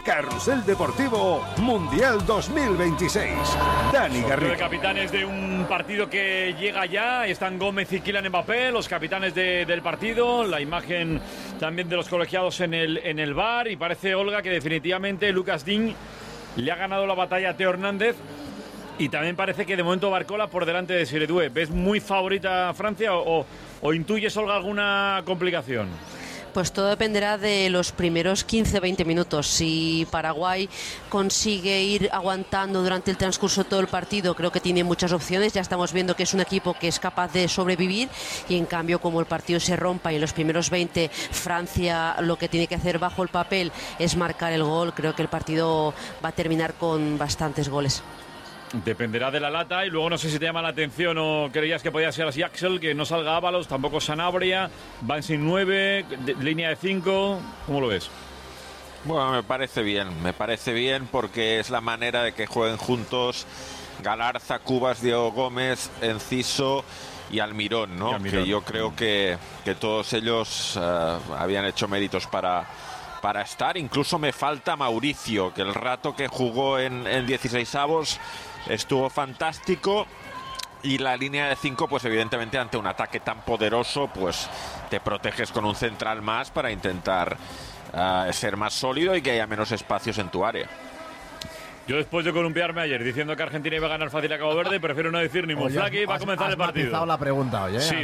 Carrusel Deportivo Mundial 2026. Dani Garrido. Los capitanes de un partido que llega ya están Gómez y Kylian Mbappé, los capitanes del partido. La imagen también de los colegiados en el VAR. Y parece, Olga, que definitivamente Lucas Digne le ha ganado la batalla a Teo Hernández. Y también parece que de momento Barcola por delante de Sieredue. ¿Ves muy favorita a Francia o intuyes, Olga, alguna complicación? Pues todo dependerá de los primeros 15-20 minutos. Si Paraguay consigue ir aguantando durante el transcurso de todo el partido, creo que tiene muchas opciones. Ya estamos viendo que es un equipo que es capaz de sobrevivir, y en cambio, como el partido se rompa y en los primeros 20 Francia lo que tiene que hacer bajo el papel es marcar el gol, creo que el partido va a terminar con bastantes goles. Dependerá de la lata. Y luego no sé si te llama la atención o creías que podía ser así Axel, que no salga Ábalos, tampoco Sanabria, van sin 9, línea de 5. ¿Cómo lo ves? Bueno, me parece bien porque es la manera de que jueguen juntos Galarza, Cubas, Diego Gómez, Enciso y Almirón, ¿no? Que yo creo que todos ellos habían hecho méritos para estar. Incluso me falta Mauricio, que el rato que jugó en 16avos estuvo fantástico. Y la línea de 5, pues evidentemente ante un ataque tan poderoso, pues te proteges con un central más para intentar ser más sólido y que haya menos espacios en tu área. Yo, después de columpiarme ayer diciendo que Argentina iba a ganar fácil a Cabo Verde, prefiero no decir ni Muflaki. Va a comenzar el partido. Has la pregunta hoy, ¿eh? Sí,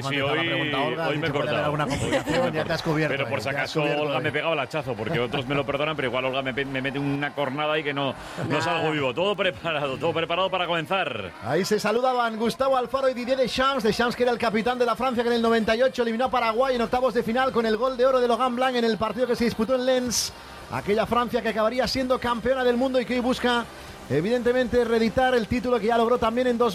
hoy me he cortado. Ya te has cubierto. Pero por si acaso Olga me pegaba el hachazo, porque otros me lo perdonan, pero igual Olga me mete una cornada y que no salgo vivo. Todo preparado para comenzar. Ahí se saludaban Gustavo Alfaro y Didier Deschamps, que era el capitán de la Francia, que en el 98 eliminó a Paraguay en octavos de final con el gol de oro de Laurent Blanc en el partido que se disputó en Lens. Aquella Francia que acabaría siendo campeona del mundo y que hoy busca, evidentemente, reeditar el título que ya logró también en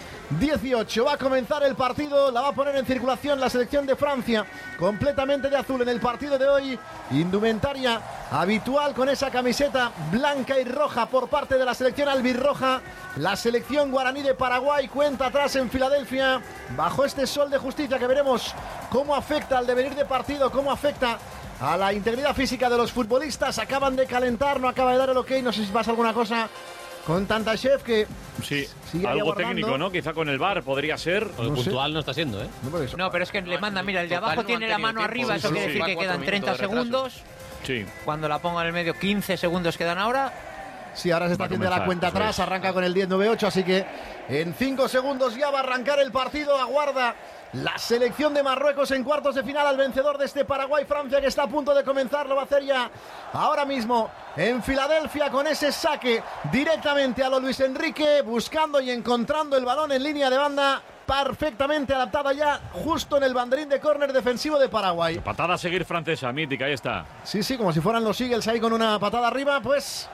2018. Va a comenzar el partido, la va a poner en circulación la selección de Francia, completamente de azul en el partido de hoy. Indumentaria habitual con esa camiseta blanca y roja por parte de la selección albirroja. La selección guaraní de Paraguay cuenta atrás en Filadelfia, bajo este sol de justicia que veremos cómo afecta al devenir de partido, cómo afecta a la integridad física de los futbolistas. Acaban de calentar, no acaba de dar el ok. No sé si pasa alguna cosa con Tantashef, que sí, algo técnico, ¿no? Quizá con el VAR podría ser. El puntual no está siendo, ¿eh? No, pero es que le manda, mira, el de abajo tiene la mano arriba, eso quiere decir que quedan 30 segundos. Sí. Cuando la ponga en el medio, 15 segundos quedan ahora. Sí, ahora se está haciendo la cuenta atrás, arranca con el 10-9-8, así que en 5 segundos ya va a arrancar el partido. Aguarda la selección de Marruecos en cuartos de final al vencedor de este Paraguay-Francia, que está a punto de comenzar. Lo va a hacer ya ahora mismo en Filadelfia con ese saque directamente a lo Luis Enrique, buscando y encontrando el balón en línea de banda, perfectamente adaptada ya justo en el banderín de córner defensivo de Paraguay. La patada a seguir francesa, mítica, ahí está. Sí, como si fueran los Eagles ahí con una patada arriba, pues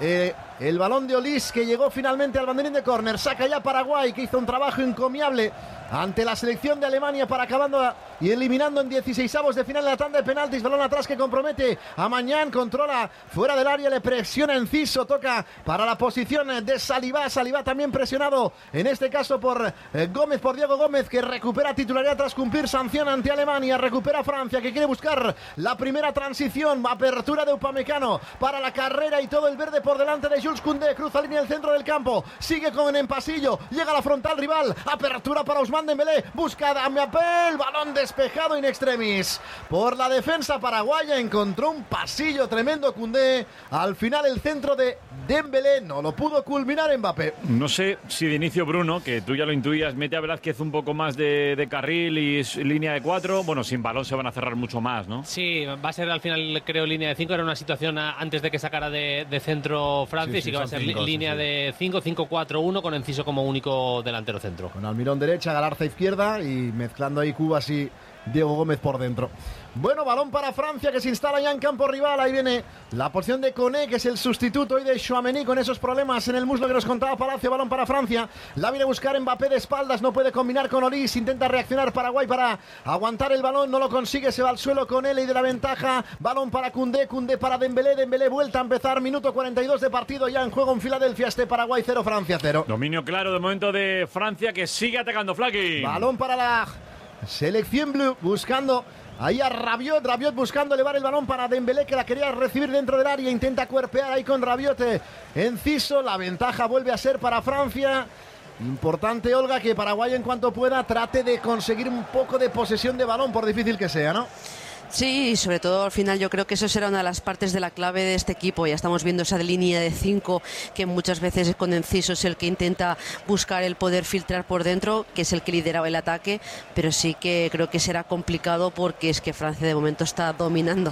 el balón de Olís, que llegó finalmente al banderín de córner. Saca ya Paraguay, que hizo un trabajo encomiable ante la selección de Alemania para acabando y eliminando en 16avos de final en la tanda de penaltis. Balón atrás que compromete a Mañán, controla fuera del área, le presiona Enciso, toca para la posición de Salivá. Salivá también presionado, en este caso por Gómez, por Diego Gómez, que recupera titularidad tras cumplir sanción ante Alemania. Recupera Francia, que quiere buscar la primera transición, apertura de Upamecano para la carrera y todo el verde por delante de Jules Koundé. Cruza línea del centro del campo, sigue con en pasillo, llega a la frontal rival, apertura para Ousmane Dembélé, busca a Mbappé, el balón despejado in extremis por la defensa paraguaya. Encontró un pasillo tremendo Koundé, al final el centro de Dembélé no lo pudo culminar Mbappé. No sé si de inicio Bruno, que tú ya lo intuías, mete a Velázquez un poco más de carril y línea de 4. Bueno, sin balón se van a cerrar mucho más, ¿no? Sí, va a ser al final, creo, línea de 5. Era una situación antes de que sacara de centro Francia, sí que va a ser línea de 5, 5-4-1 con Enciso como único delantero centro. Con Almirón derecha, Galarza izquierda y mezclando ahí Cubas y Diego Gómez por dentro. Bueno, balón para Francia, que se instala ya en campo rival. Ahí viene la posición de Koné, que es el sustituto hoy de Tchouaméni con esos problemas en el muslo que nos contaba Palacio. Balón para Francia, la viene a buscar Mbappé de espaldas, no puede combinar con Olís, intenta reaccionar Paraguay para aguantar el balón, no lo consigue, se va al suelo con él y de la ventaja. Balón para Koundé, Koundé para Dembélé, Dembélé vuelta a empezar, minuto 42 de partido ya en juego en Filadelfia, este Paraguay 0, Francia 0. Dominio claro de momento de Francia, que sigue atacando. Flaki. Balón para la selección blue, buscando ahí a Rabiot. Rabiot buscando elevar el balón para Dembélé, que la quería recibir dentro del área. Intenta cuerpear ahí con Rabiot. Enciso, la ventaja vuelve a ser para Francia. Importante, Olga, que Paraguay en cuanto pueda trate de conseguir un poco de posesión de balón, por difícil que sea, ¿no? Sí, y sobre todo al final yo creo que eso será una de las partes de la clave de este equipo. Ya estamos viendo esa línea de 5 que muchas veces con Enciso es el que intenta buscar el poder filtrar por dentro, que es el que lideraba el ataque, pero sí que creo que será complicado porque es que Francia de momento está dominando.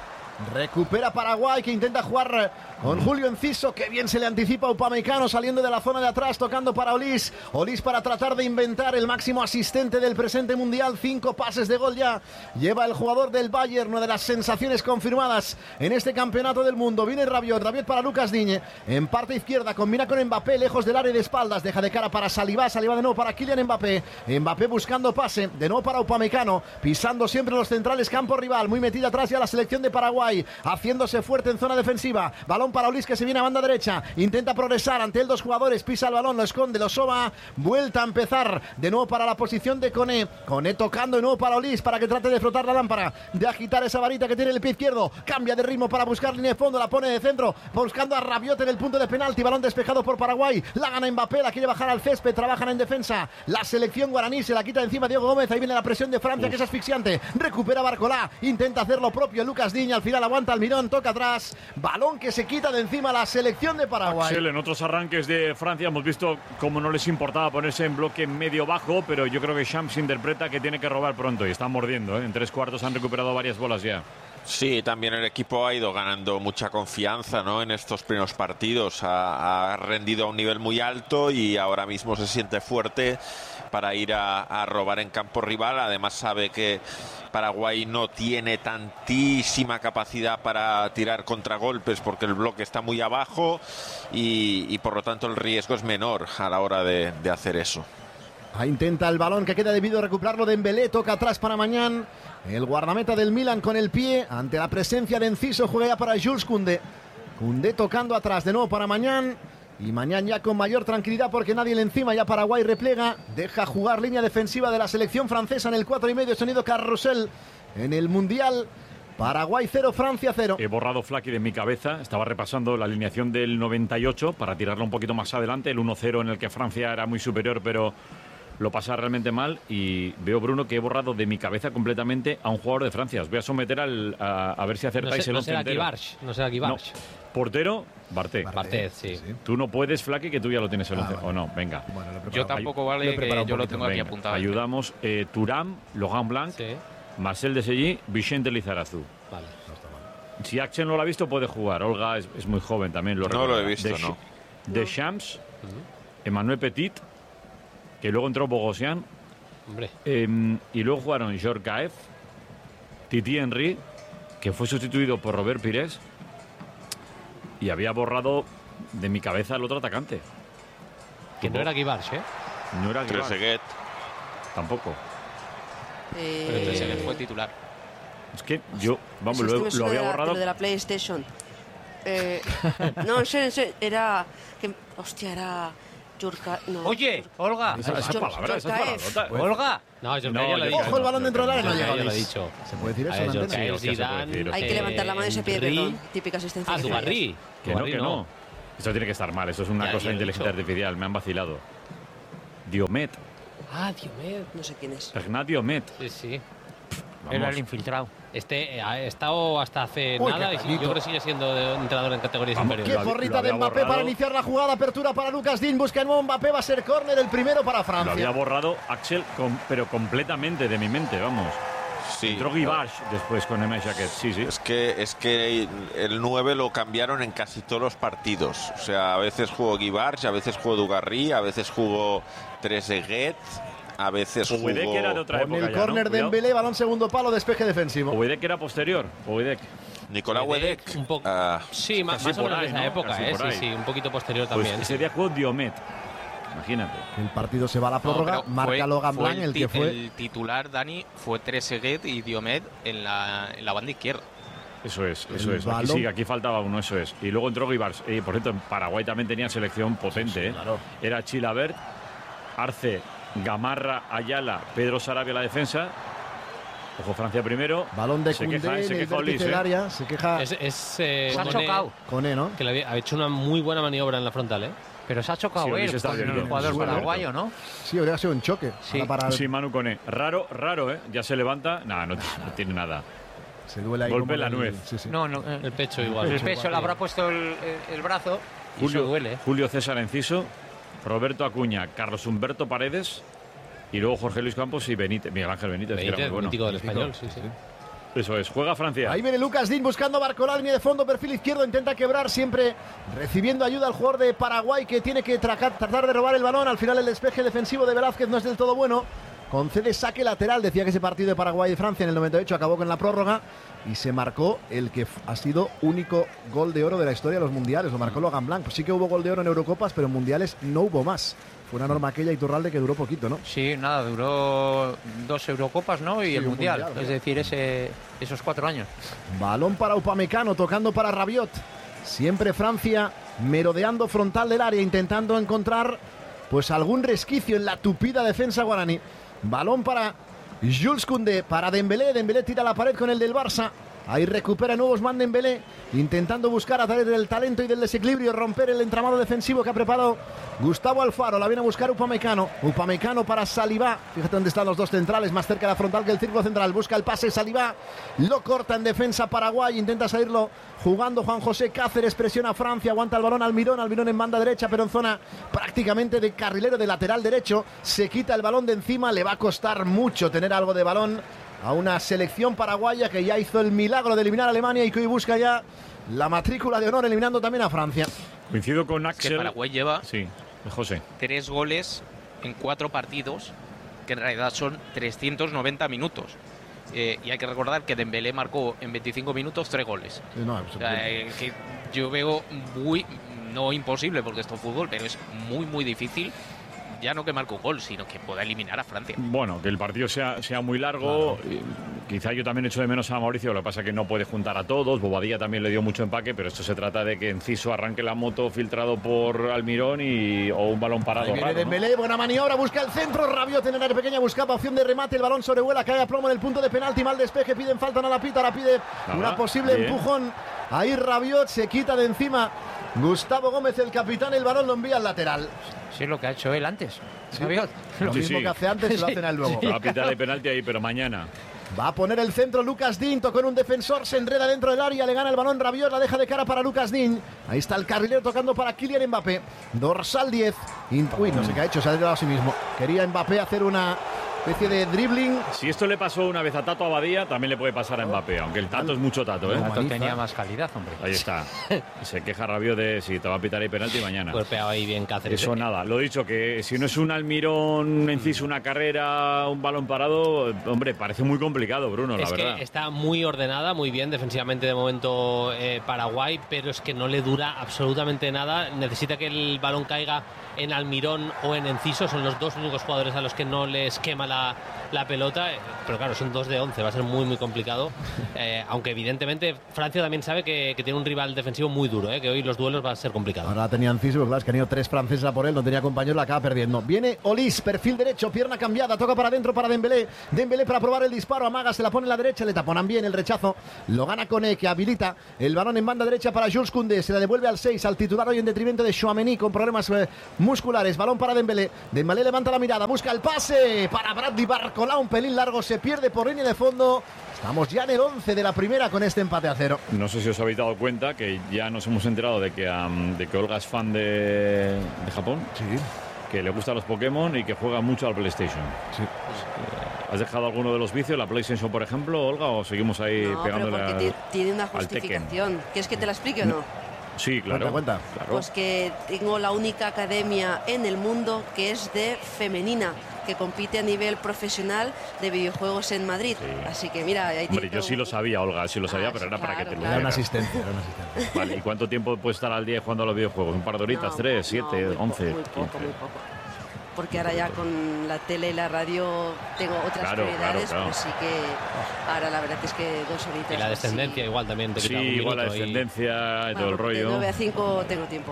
Recupera Paraguay, que intenta jugar con Julio Enciso. Que bien se le anticipa a Upamecano saliendo de la zona de atrás, tocando para Olís. Olís para tratar de inventar el máximo asistente del presente mundial. 5 pases de gol ya lleva el jugador del Bayern, una de las sensaciones confirmadas en este campeonato del mundo. Viene Rabiot, Rabiot para Lucas Digne en parte izquierda, combina con Mbappé lejos del área de espaldas, deja de cara para Saliba, Saliba de nuevo para Kylian Mbappé, Mbappé buscando pase, de nuevo para Upamecano, pisando siempre los centrales, campo rival, muy metida atrás ya la selección de Paraguay, haciéndose fuerte en zona defensiva. Balón para Olís, que se viene a banda derecha, intenta progresar ante él, 2 jugadores, pisa el balón, lo esconde, lo soba, vuelta a empezar de nuevo para la posición de Koné. Koné tocando de nuevo para Olís, para que trate de frotar la lámpara, de agitar esa varita que tiene el pie izquierdo, cambia de ritmo para buscar línea de fondo, la pone de centro, buscando a Rabiot en el punto de penalti, balón despejado por Paraguay, la gana Mbappé, la quiere bajar al césped, trabajan en defensa, la selección guaraní se la quita encima Diego Gómez, ahí viene la presión de Francia, que es asfixiante, recupera Barcolá, intenta hacer lo propio Lucas Digne, al final aguanta Almirón, toca atrás, balón que se quita de encima la selección de Paraguay. Axel, en otros arranques de Francia hemos visto cómo no les importaba ponerse en bloque medio bajo, pero yo creo que Champs interpreta que tiene que robar pronto y están mordiendo, ¿eh? En 3/4 han recuperado varias bolas ya. Sí, también el equipo ha ido ganando mucha confianza, ¿no? En estos primeros partidos ha rendido a un nivel muy alto y ahora mismo se siente fuerte para ir a robar en campo rival. Además sabe que Paraguay no tiene tantísima capacidad para tirar contragolpes porque el bloque está muy abajo y por lo tanto el riesgo es menor a la hora de hacer eso. Ahí intenta el balón que queda debido a recuperarlo de Dembélé, toca atrás para Mañán, el guardameta del Milan con el pie, ante la presencia de Enciso, juega ya para Jules Koundé. Koundé tocando atrás de nuevo para Mañán, y Mañán ya con mayor tranquilidad porque nadie le encima, ya Paraguay replega, deja jugar línea defensiva de la selección francesa en el 4,5, sonido Carrusel en el Mundial. Paraguay 0, Francia 0. He borrado Flaky de mi cabeza, estaba repasando la alineación del 98 para tirarlo un poquito más adelante, el 1-0 en el que Francia era muy superior, pero lo pasa realmente mal, y veo, Bruno, que he borrado de mi cabeza completamente a un jugador de Francia. Os voy a someter a ver si acertáis el 11 entero. No será Guivarch. Portero, Barté. Barté, sí. Tú no puedes, Flaky, que tú ya lo tienes el 11. Vale. O no, venga. Bueno, yo tampoco, vale, que yo lo tengo aquí Venga, apuntado. ayudamos. Thuram, Laurent Blanc, Sí. Marcel Desailly, Vicente Lizarazu. Vale. Si Axel no lo ha visto, puede jugar. Olga es muy joven también. No lo he visto, no. Deschamps, Emmanuel Petit, que luego entró Bogosian. Hombre. Y luego jugaron Jorge Caef, Titi Henry, que fue sustituido por Robert Pires, y había borrado de mi cabeza el otro atacante. Que no era Guivarch, ¿eh? No era Guivarch. Trezeguet. Tampoco. Pero Trezeguet fue titular. Es que yo, vamos, Pues lo había borrado. Lo de la PlayStation. No, en serio, era... hostia, era... Yurka, no. Oye, Olga. Esa palabra, esa palabrota. Olga. No, yo No, ya lo he dicho. Ojo el balón dentro del área, no llega. Ya lo he dicho. ¿Se puede decir eso? A en ver, antena? Jorge, hostia, se puede Zidane, decir. Hay que levantar la mano y se pide Henry. perdón. Típica asistencia. Ah, Dubarry. Que no. Esto tiene que estar mal. Esto es una Ya, cosa ya de lo he inteligencia dicho. artificial. Me han vacilado. Diomet. Ah, Diomed. No sé quién es. Regnat Diomet. Sí, sí. Vamos. Era el infiltrado. Ha estado hasta hace Uy, nada qué y calito. yo creo que sigue siendo entrenador en categorías Vamos, inferiores. Qué Lo porrita de había Mbappé borrado. para iniciar la jugada, apertura para Lucas Digne, busca de nuevo Mbappé, va a ser córner, el primero para Lo había Francia. borrado Axel, pero completamente de mi mente, vamos. Sí. Entró Guivarch después con Emma Jacquet. Sí, sí. Es que el 9 lo cambiaron en casi todos los partidos. O sea, a veces jugó Guivarch, a veces jugó Dugarry, a veces jugó Trezeguet, a veces jugó... Ovedek era de otra Con época el ya, córner ¿no? de Cuidado. Dembélé, balón segundo palo, despeje defensivo. Ovedek era posterior. Ovedek. Nicolás Wedek. Un poco. Sí, más casi o por menos de ahí, esa ¿no? época, Casi por ahí. Sí, un poquito posterior Pues también. ese día jugó Diomet. Imagínate. El partido se va a la prórroga, No, pero marca Logan fue Blanc, el que fue... El titular, Dani, fue Trezeguet y Diomed en la banda izquierda. Eso es. El Aquí balón. sí, aquí faltaba uno, eso es. Y luego entró Guivarch. Por cierto, en Paraguay también tenía selección potente. ¿eh? claro. Era Chilabert, Arce, Gamarra, Ayala, Pedro Sarabia la defensa. Ojo, Francia primero. Balón de Koundé en el vértice del área. Se queja. Se ha chocado. Koné, ¿no? Que le ha hecho una muy buena maniobra en la frontal, ¿eh? Pero se ha chocado él con el jugador paraguayo, ¿no? Sí, habría sido un choque. Sí, sí, Manu Koné. Raro, ¿eh? Ya se levanta. No tiene nada. Se duele ahí. Golpe en la nuez. Sí. No, el pecho igual. El pecho le habrá puesto el brazo. Y eso duele. Julio César Enciso, Roberto Acuña, Carlos Humberto Paredes y luego Jorge Luis Campos y Miguel Ángel Benítez, que era muy bueno. Mítico del Español, sí. Eso es, juega Francia. Ahí viene Lucas Digne buscando a Barcola, línea de fondo, perfil izquierdo, intenta quebrar, siempre recibiendo ayuda al jugador de Paraguay que tiene que tratar de robar el balón. Al final el despeje defensivo de Velázquez no es del todo bueno. Concede saque lateral, decía que ese partido de Paraguay y Francia en el 98 acabó con la prórroga y se marcó el que ha sido único gol de oro de la historia de los mundiales, lo marcó Logan Blanc. Pues sí que hubo gol de oro en Eurocopas, pero en mundiales no hubo más. Fue una norma aquella Iturralde que duró poquito, ¿no? Sí, nada, duró 2 Eurocopas, ¿no? Y sí, el mundial, es decir, esos 4 años. Balón para Upamecano, tocando para Rabiot. Siempre Francia merodeando frontal del área, intentando encontrar pues algún resquicio en la tupida defensa guaraní. Balón para Jules Koundé, para Dembélé. Dembélé tira la pared con el del Barça. Ahí recupera nuevos man Dembélé, intentando buscar a través del talento y del desequilibrio romper el entramado defensivo que ha preparado Gustavo Alfaro. La viene a buscar Upamecano. Upamecano para Saliba. Fíjate dónde están los dos centrales, más cerca de la frontal que el círculo central. Busca el pase Saliba, lo corta en defensa Paraguay, intenta salirlo jugando Juan José Cáceres, presiona a Francia, aguanta el balón Almirón en banda derecha, pero en zona prácticamente de carrilero, de lateral derecho. Se quita el balón de encima, le va a costar mucho tener algo de balón a una selección paraguaya que ya hizo el milagro de eliminar a Alemania y que hoy busca ya la matrícula de honor, eliminando también a Francia. Coincido con Axel. Que Paraguay lleva José 3 goles en 4 partidos, que en realidad son 390 minutos. Y hay que recordar que Dembélé marcó en 25 minutos 3 goles. Sí, no, que yo veo muy, no imposible porque esto es fútbol, pero es muy, muy difícil. Ya no que marque un gol, sino que pueda eliminar a Francia. Bueno, que el partido sea muy largo. Claro. Quizá yo también echo de menos a Mauricio, lo que pasa es que no puede juntar a todos. Bobadilla también le dio mucho empaque, pero esto se trata de que Enciso arranque la moto filtrado por Almirón o un balón parado. Ahí viene Dembélé, buena maniobra, busca el centro, Rabiot en el área pequeña, buscaba opción de remate, el balón sobrevuela, cae a plomo en el punto de penalti, mal despeje, piden falta, no la pita, ahora pide una posible empujón. Ahí Rabiot se quita de encima Gustavo Gómez, el capitán, el balón lo envía al lateral. Sí, es lo que ha hecho él antes. Sí. Lo mismo que hace antes, se lo hacen a él luego. Va a pitar de penalti ahí, pero mañana. Va a poner el centro Lucas Digne, con un defensor, se enreda dentro del área, le gana el balón Rabiot, la deja de cara para Lucas Digne. Ahí está el carrilero tocando para Kylian Mbappé. Dorsal 10. Uy, no sé qué ha hecho, se ha desviado a sí mismo. Quería Mbappé hacer una especie de dribbling. Si esto le pasó una vez a Tato Abadía, también le puede pasar a Mbappé, aunque el Tato es mucho Tato, ¿eh? Tato tenía más calidad, hombre. Ahí está. Se queja Rabiot de si te va a pitar ahí penalti mañana. Golpeado ahí bien Cáceres. Eso nada. Lo dicho, que si no es un Almirón, Enciso, una carrera, un balón parado, hombre, parece muy complicado, Bruno, la verdad. Es que está muy ordenada, muy bien defensivamente de momento Paraguay, pero es que no le dura absolutamente nada. Necesita que el balón caiga en Almirón o en Enciso, son los dos únicos jugadores a los que no les quema la pelota, pero claro, son 2 de 11, va a ser muy muy complicado, aunque evidentemente Francia también sabe que tiene un rival defensivo muy duro, que hoy los duelos va a ser complicado. Ahora tenía Enciso, claro, es que han ido 3 franceses a por él, no tenía compañero, la acaba perdiendo. Viene Olís, perfil derecho, pierna cambiada, toca para adentro para Dembélé para probar el disparo, amaga, se la pone en la derecha, le taponan bien el rechazo, lo gana Koné, que habilita el balón en banda derecha para Jules Koundé, se la devuelve al 6, al titular hoy en detrimento de Tchouaméni con problemas musculares, balón para Dembélé levanta la mirada, busca el pase para Bradley Barcola, un pelín largo, se pierde por línea de fondo. Estamos ya en el 11 de la primera con este empate a 0. No sé si os habéis dado cuenta que ya nos hemos enterado de que Olga es fan de Japón, sí, que le gustan los Pokémon y que juega mucho al PlayStation. Sí. ¿Has dejado alguno de los vicios, la PlayStation por ejemplo, Olga, o seguimos ahí pegándole pero porque tiene una justificación? ¿Quieres que te la explique o no? Sí, claro. Cuenta. Claro. Pues que tengo la única academia en el mundo que es de femenina, que compite a nivel profesional de videojuegos en Madrid. Sí. Así que mira, ahí hombre, yo sí lo sabía, Olga, sí lo sabía, pero era claro, para que te lo diera. Era una asistencia. Vale, ¿y cuánto tiempo puedes estar al día jugando a los videojuegos? ¿Un par de horitas? ¿3, 7, 11? Muy poco. porque ahora ya con la tele y la radio tengo otras prioridades, pues sí que ahora la verdad es que 2 horitas. Y la descendencia igual también te quita un minuto. Igual la descendencia y todo el rollo. De 9 a 5 tengo tiempo.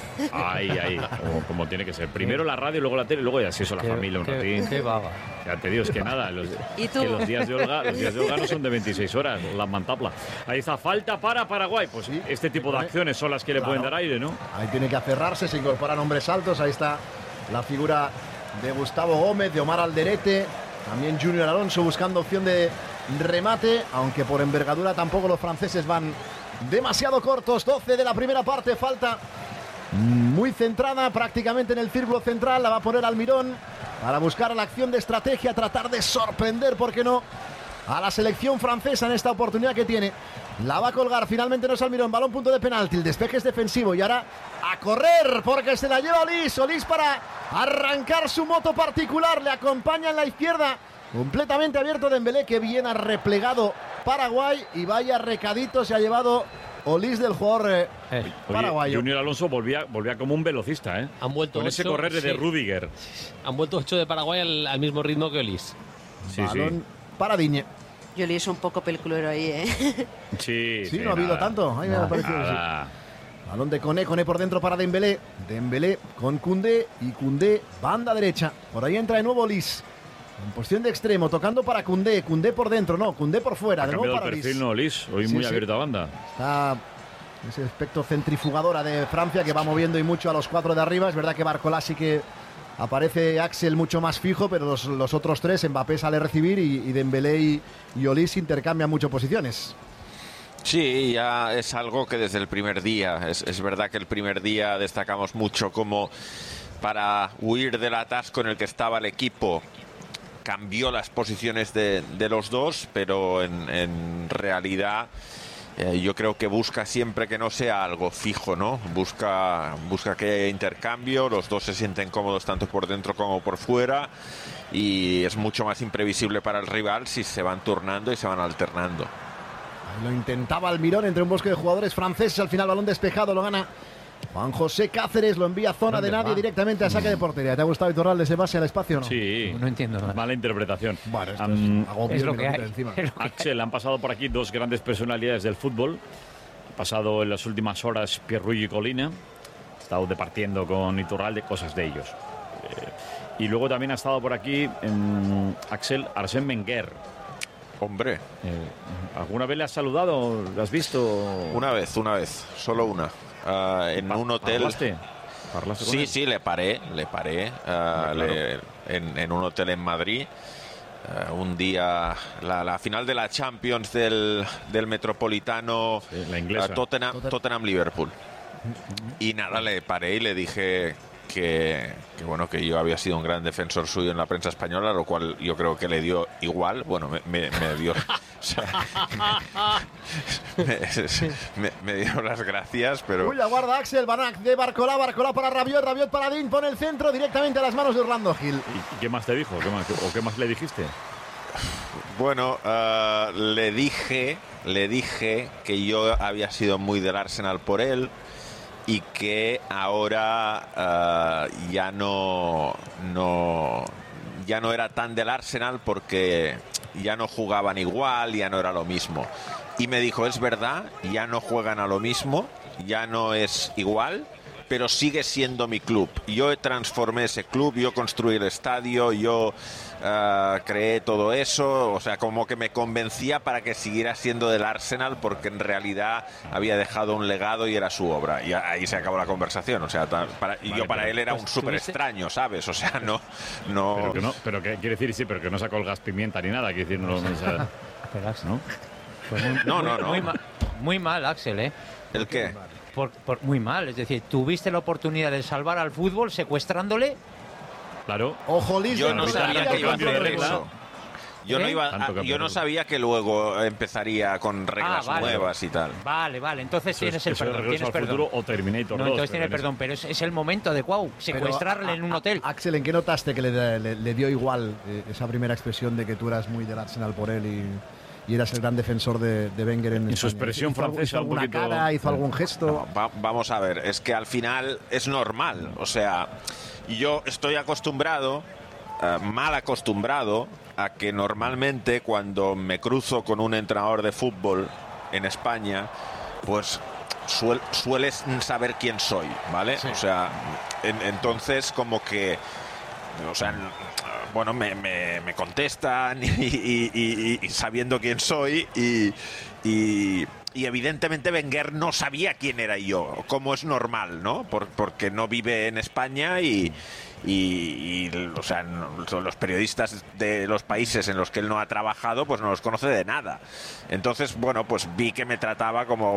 Ahí, como tiene que ser. Primero la radio, luego la tele, luego ya si eso la familia un ratín. Qué vaga. Ya te digo, es que nada, ¿Y tú? que los días de Olga no son de 26 horas, la mantapla. Ahí está, falta para Paraguay. Pues sí, este tipo de acciones son las que le pueden dar aire, ¿no? Ahí tiene que aferrarse, se incorporan hombres altos. Ahí está la figura de Gustavo Gómez, de Omar Alderete, también Junior Alonso buscando opción de remate, aunque por envergadura tampoco los franceses van demasiado cortos. 12 de la primera parte, falta muy centrada prácticamente en el círculo central, la va a poner Almirón para buscar la acción de estrategia, tratar de sorprender, ¿por qué no?, a la selección francesa en esta oportunidad que tiene. La va a colgar, finalmente no es Almirón, balón punto de penalti, el despeje es defensivo y ahora a correr porque se la lleva Olís para arrancar su moto particular, le acompaña en la izquierda, completamente abierto Dembélé, que bien ha replegado Paraguay y vaya recadito se ha llevado Olís del jugador paraguayo. Junior Alonso volvía como un velocista, ¿eh? Han vuelto con ese correr de Rudiger. Han vuelto 8 de Paraguay al mismo ritmo que Olís. Balón para Digne. Yo le hice un poco peliculero ahí, ¿eh? Sí, no ha habido tanto. Ahí me ha parecido que sí. Balón de Koné por dentro para Dembélé. Dembélé con Koundé y Koundé banda derecha. Por ahí entra de nuevo Olís. En posición de extremo, tocando para Koundé. Koundé por dentro, no, Koundé por fuera. De nuevo para el perfil, no, Olís. Hoy muy abierta banda. Está ese aspecto centrifugadora de Francia que va moviendo y mucho a los 4 de arriba. Es verdad que Barcola sí que aparece Axel mucho más fijo, pero los otros 3, Mbappé sale a recibir y Dembélé y Olís intercambian mucho posiciones. Sí, ya es algo que desde el primer día, es verdad que el primer día destacamos mucho como para huir del atasco en el que estaba el equipo, cambió las posiciones de los dos, pero en realidad yo creo que busca siempre que no sea algo fijo, ¿no? Busca que haya intercambio, los dos se sienten cómodos tanto por dentro como por fuera y es mucho más imprevisible para el rival si se van turnando y se van alternando. Lo intentaba Almirón entre un bosque de jugadores franceses, al final balón despejado, lo gana Juan José Cáceres, lo envía a zona de nadie directamente a saque de portería. ¿Te ha gustado Iturralde ese pase al espacio o no? Sí. No entiendo nada. Mala interpretación. Bueno, es lo que hay. Axel, han pasado por aquí 2 grandes personalidades del fútbol. Ha pasado en las últimas horas Pierluigi Colina. Ha estado departiendo con Iturralde cosas de ellos. Y luego también ha estado por aquí Axel Arsène Wenger. Hombre. ¿Alguna vez le has saludado? ¿Lo has visto? Una vez, solo una. En un hotel. ¿Parlaste con él? Sí, le paré. Claro. En un hotel en Madrid. Un día, la final de la Champions del Metropolitano, la inglesa. Tottenham-Liverpool. Y nada, le paré y le dije que yo había sido un gran defensor suyo en la prensa española, lo cual yo creo que le dio igual. Bueno, me dio o sea, me dio las gracias, pero... Uy, la guarda Axel, Banac de Barcola para Rabiot para Dean, pone el centro directamente a las manos de Orlando Gil. ¿Y qué más te dijo? ¿Qué más le dijiste? Bueno, le dije que yo había sido muy del Arsenal por él y que ahora ya no era tan del Arsenal porque ya no jugaban igual, ya no era lo mismo. Y me dijo, es verdad, ya no juegan a lo mismo, ya no es igual, pero sigue siendo mi club. Yo transformé ese club, yo construí el estadio, yo creé todo eso, o sea, como que me convencía para que siguiera siendo del Arsenal porque en realidad había dejado un legado y era su obra. Y ahí se acabó la conversación, o sea, para él era un súper extraño, ¿sabes? O sea, no... Pero ¿qué quiere decir? Sí, pero que no sacó el gas pimienta ni nada, quiere decir, no. ¿No? Pues no. Muy mal, Axel, ¿eh? ¿El qué? Muy mal, es decir, tuviste la oportunidad de salvar al fútbol secuestrándole. Claro. Ojo, Liz, yo no sabía que iba a hacer regla. eso. Yo no sabía que luego empezaría con reglas nuevas y tal. Vale, entonces tienes el perdón. Tienes perdón. O Terminator 2. Entonces tienes perdón, pero es el momento adecuado. Secuestrarle en un hotel. Axel, ¿en qué notaste que le dio igual esa primera expresión de que tú eras muy del Arsenal por él y eras el gran defensor de Wenger en su expresión francesa? ¿Hizo alguna cara? ¿Hizo algún gesto? No, vamos a ver, es que al final es normal. O sea, Y yo estoy acostumbrado, mal acostumbrado, a que normalmente cuando me cruzo con un entrenador de fútbol en España, pues sueles saber quién soy, ¿vale? Sí. O sea, entonces como que, o sea, bueno, me contestan y sabiendo quién soy y evidentemente Wenger no sabía quién era yo, como es normal, ¿no? Porque no vive en España y o sea, los periodistas de los países en los que él no ha trabajado, pues no los conoce de nada. Entonces, bueno, pues vi que me trataba como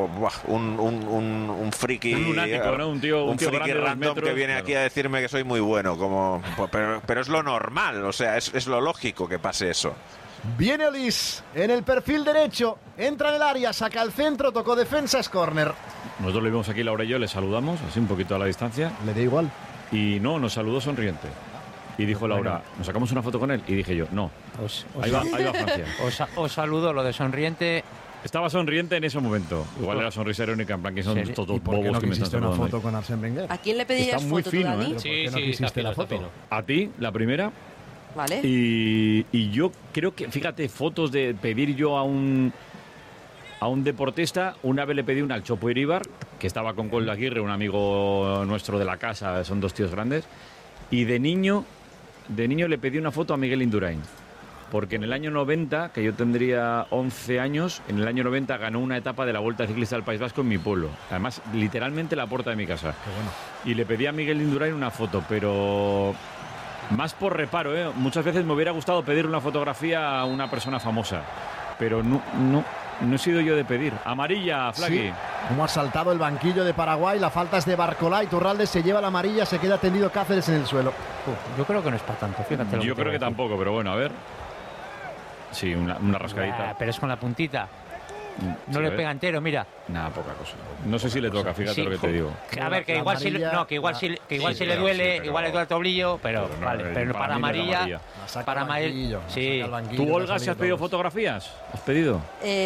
un friki, un lunático, ¿no? Un tío friki random que viene aquí a decirme que soy muy bueno, pero es lo normal, o sea, es lo lógico que pase eso. Viene Olís en el perfil derecho, entra en el área, saca al centro, tocó defensa, es córner. Nosotros lo vimos aquí, Laura y yo, le saludamos, así un poquito a la distancia. Le da igual. Y no, nos saludó sonriente. Y dijo Laura, ¿nos sacamos una foto con él? Y dije yo, no. Ahí va Francia. Os saludo, lo de sonriente. Estaba sonriente en ese momento. Igual era sonrisa irónica, en plan que son todos bobos no que me están saludando. ¿Una foto con Arsène Wenger? ¿A quién le pedías está muy foto, fino, tú, Dani? Sí, no quisiste la foto? A ti, la primera. Vale. Y yo creo que, fíjate, fotos de pedir yo a un deportista, una vez le pedí una al Chopo Iríbar, que estaba con Coldo Aguirre, un amigo nuestro de la casa, son dos tíos grandes, y de niño le pedí una foto a Miguel Indurain, porque en el año 90, que yo tendría 11 años, en el año 90 ganó una etapa de la Vuelta Ciclista del País Vasco en mi pueblo, además literalmente la puerta de mi casa. Qué bueno. Y le pedí a Miguel Indurain una foto, pero más por reparo, ¿eh? Muchas veces me hubiera gustado pedir una fotografía a una persona famosa, pero no he sido yo de pedir. Amarilla, Flaqui. Sí. Como ha saltado el banquillo de Paraguay, la falta es de Barcolá y Turralde se lleva la amarilla, se queda tendido Cáceres en el suelo. Yo creo que no es para tanto, fíjate. Yo creo que tampoco, pero bueno, a ver. Sí, una rascadita. Pero es con la puntita. No le pega entero, mira. Nada, poca cosa. No sé si le toca, fíjate lo que te digo. A ver, que igual si le duele, igual le duele el tobillo, pero vale, pero para amarilla. Para amarilla. Sí. ¿Tú, Olga, si has pedido fotografías? ¿Has pedido?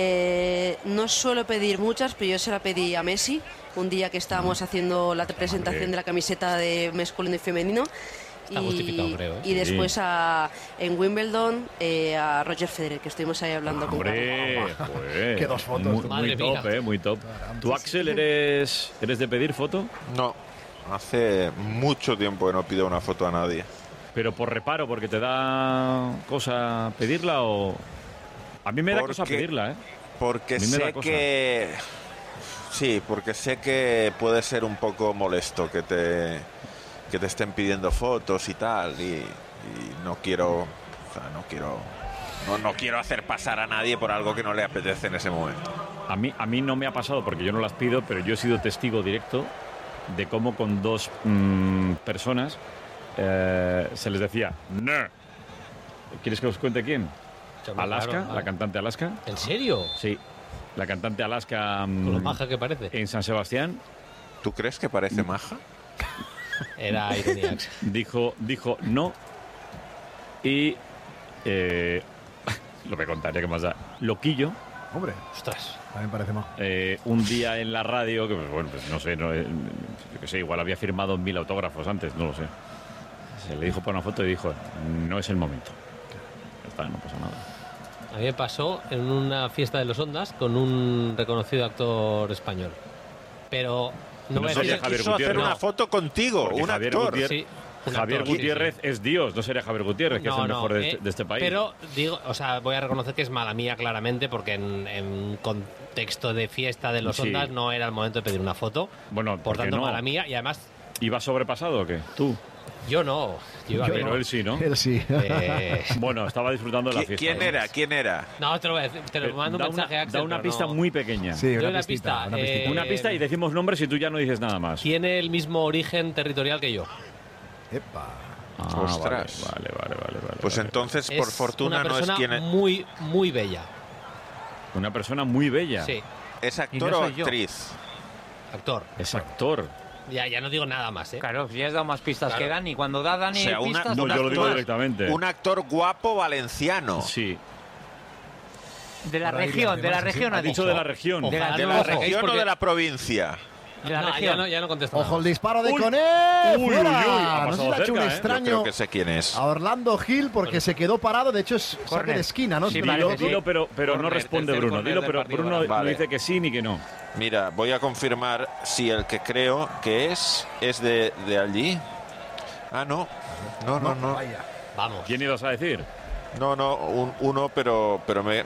No suelo pedir muchas, pero yo se la pedí a Messi un día que estábamos haciendo la presentación de la camiseta de masculino y femenino. Está justificado, creo. Y después en Wimbledon a Roger Federer, que estuvimos ahí hablando con Qué dos fotos. Muy top, muy top. ¿Tú, Axel, eres de pedir foto? No, hace mucho tiempo que no pido una foto a nadie. ¿Pero por reparo, porque te da cosa pedirla o...? A mí me da cosa pedirla, ¿eh? Porque sé que... Sí, porque sé que puede ser un poco molesto que te estén pidiendo fotos y tal, y no quiero, o sea, no quiero hacer pasar a nadie por algo que no le apetece en ese momento. A mí no me ha pasado porque yo no las pido, pero yo he sido testigo directo de cómo con dos personas se les decía no. ¿Quieres que os cuente quién? Alaska, la cantante Alaska. ¿En serio? Sí, la cantante Alaska. Con lo maja que parece. En San Sebastián. ¿Tú crees que parece maja? Era ironía. Dijo no y lo voy a contar, ya que más da. Loquillo. Hombre, ostras, a mí me parece mal. Un día en la radio, que bueno, pues no sé, yo qué sé, igual había firmado 1000 autógrafos antes, no lo sé. Se le dijo por una foto y dijo, no es el momento. Ya está, no pasa nada. A mí me pasó en una fiesta de los Ondas con un reconocido actor español. Pero no me quiso hacer una foto contigo, un Javier actor. Gutiérrez, sí, Javier Gutiérrez es Dios, no sería Javier Gutiérrez, que es el mejor de este país. Pero digo, o sea, voy a reconocer que es mala mía claramente, porque en contexto de fiesta de los Ondas no era el momento de pedir una foto. Bueno, por tanto, no? Mala mía, y además. ¿Ibas sobrepasado o qué? ¿Tú? Yo no. Pero no. Él sí, ¿no? Él sí. Bueno, estaba disfrutando de la fiesta. ¿Quién era? No, te lo voy a decir. Te lo mando un mensaje a Axel. Da una pista muy pequeña. Sí, una pista. Una pista y decimos nombres y tú ya no dices nada más. Tiene el mismo origen territorial que yo. Epa. Ostras. Vale. Pues entonces, por fortuna, no es quien es. Muy, muy bella. Una persona muy bella. Sí. ¿Es actor o actriz? Actor. Es actor. Ya no digo nada más, ¿eh? Claro, ya has dado más pistas que Dani. Cuando da Dani pistas... No, yo lo digo directamente. Un actor guapo valenciano. Sí. De la región, ha dicho de la región. ¿De la región o de la provincia? Ya no contesto nada. Ojo el disparo de Koné. ¡Fuera! No sé si le ha hecho un extraño. Yo creo que sé quién es. A Orlando Gil porque se quedó parado. De hecho, es saque de esquina, ¿no? Sí, dilo, pero no responde Bruno. Dilo, pero Bruno no dice que sí ni que no. Mira, voy a confirmar si el que creo que es de allí. Ah, no. No. Vamos. ¿Quién ibas a decir? No, uno, pero me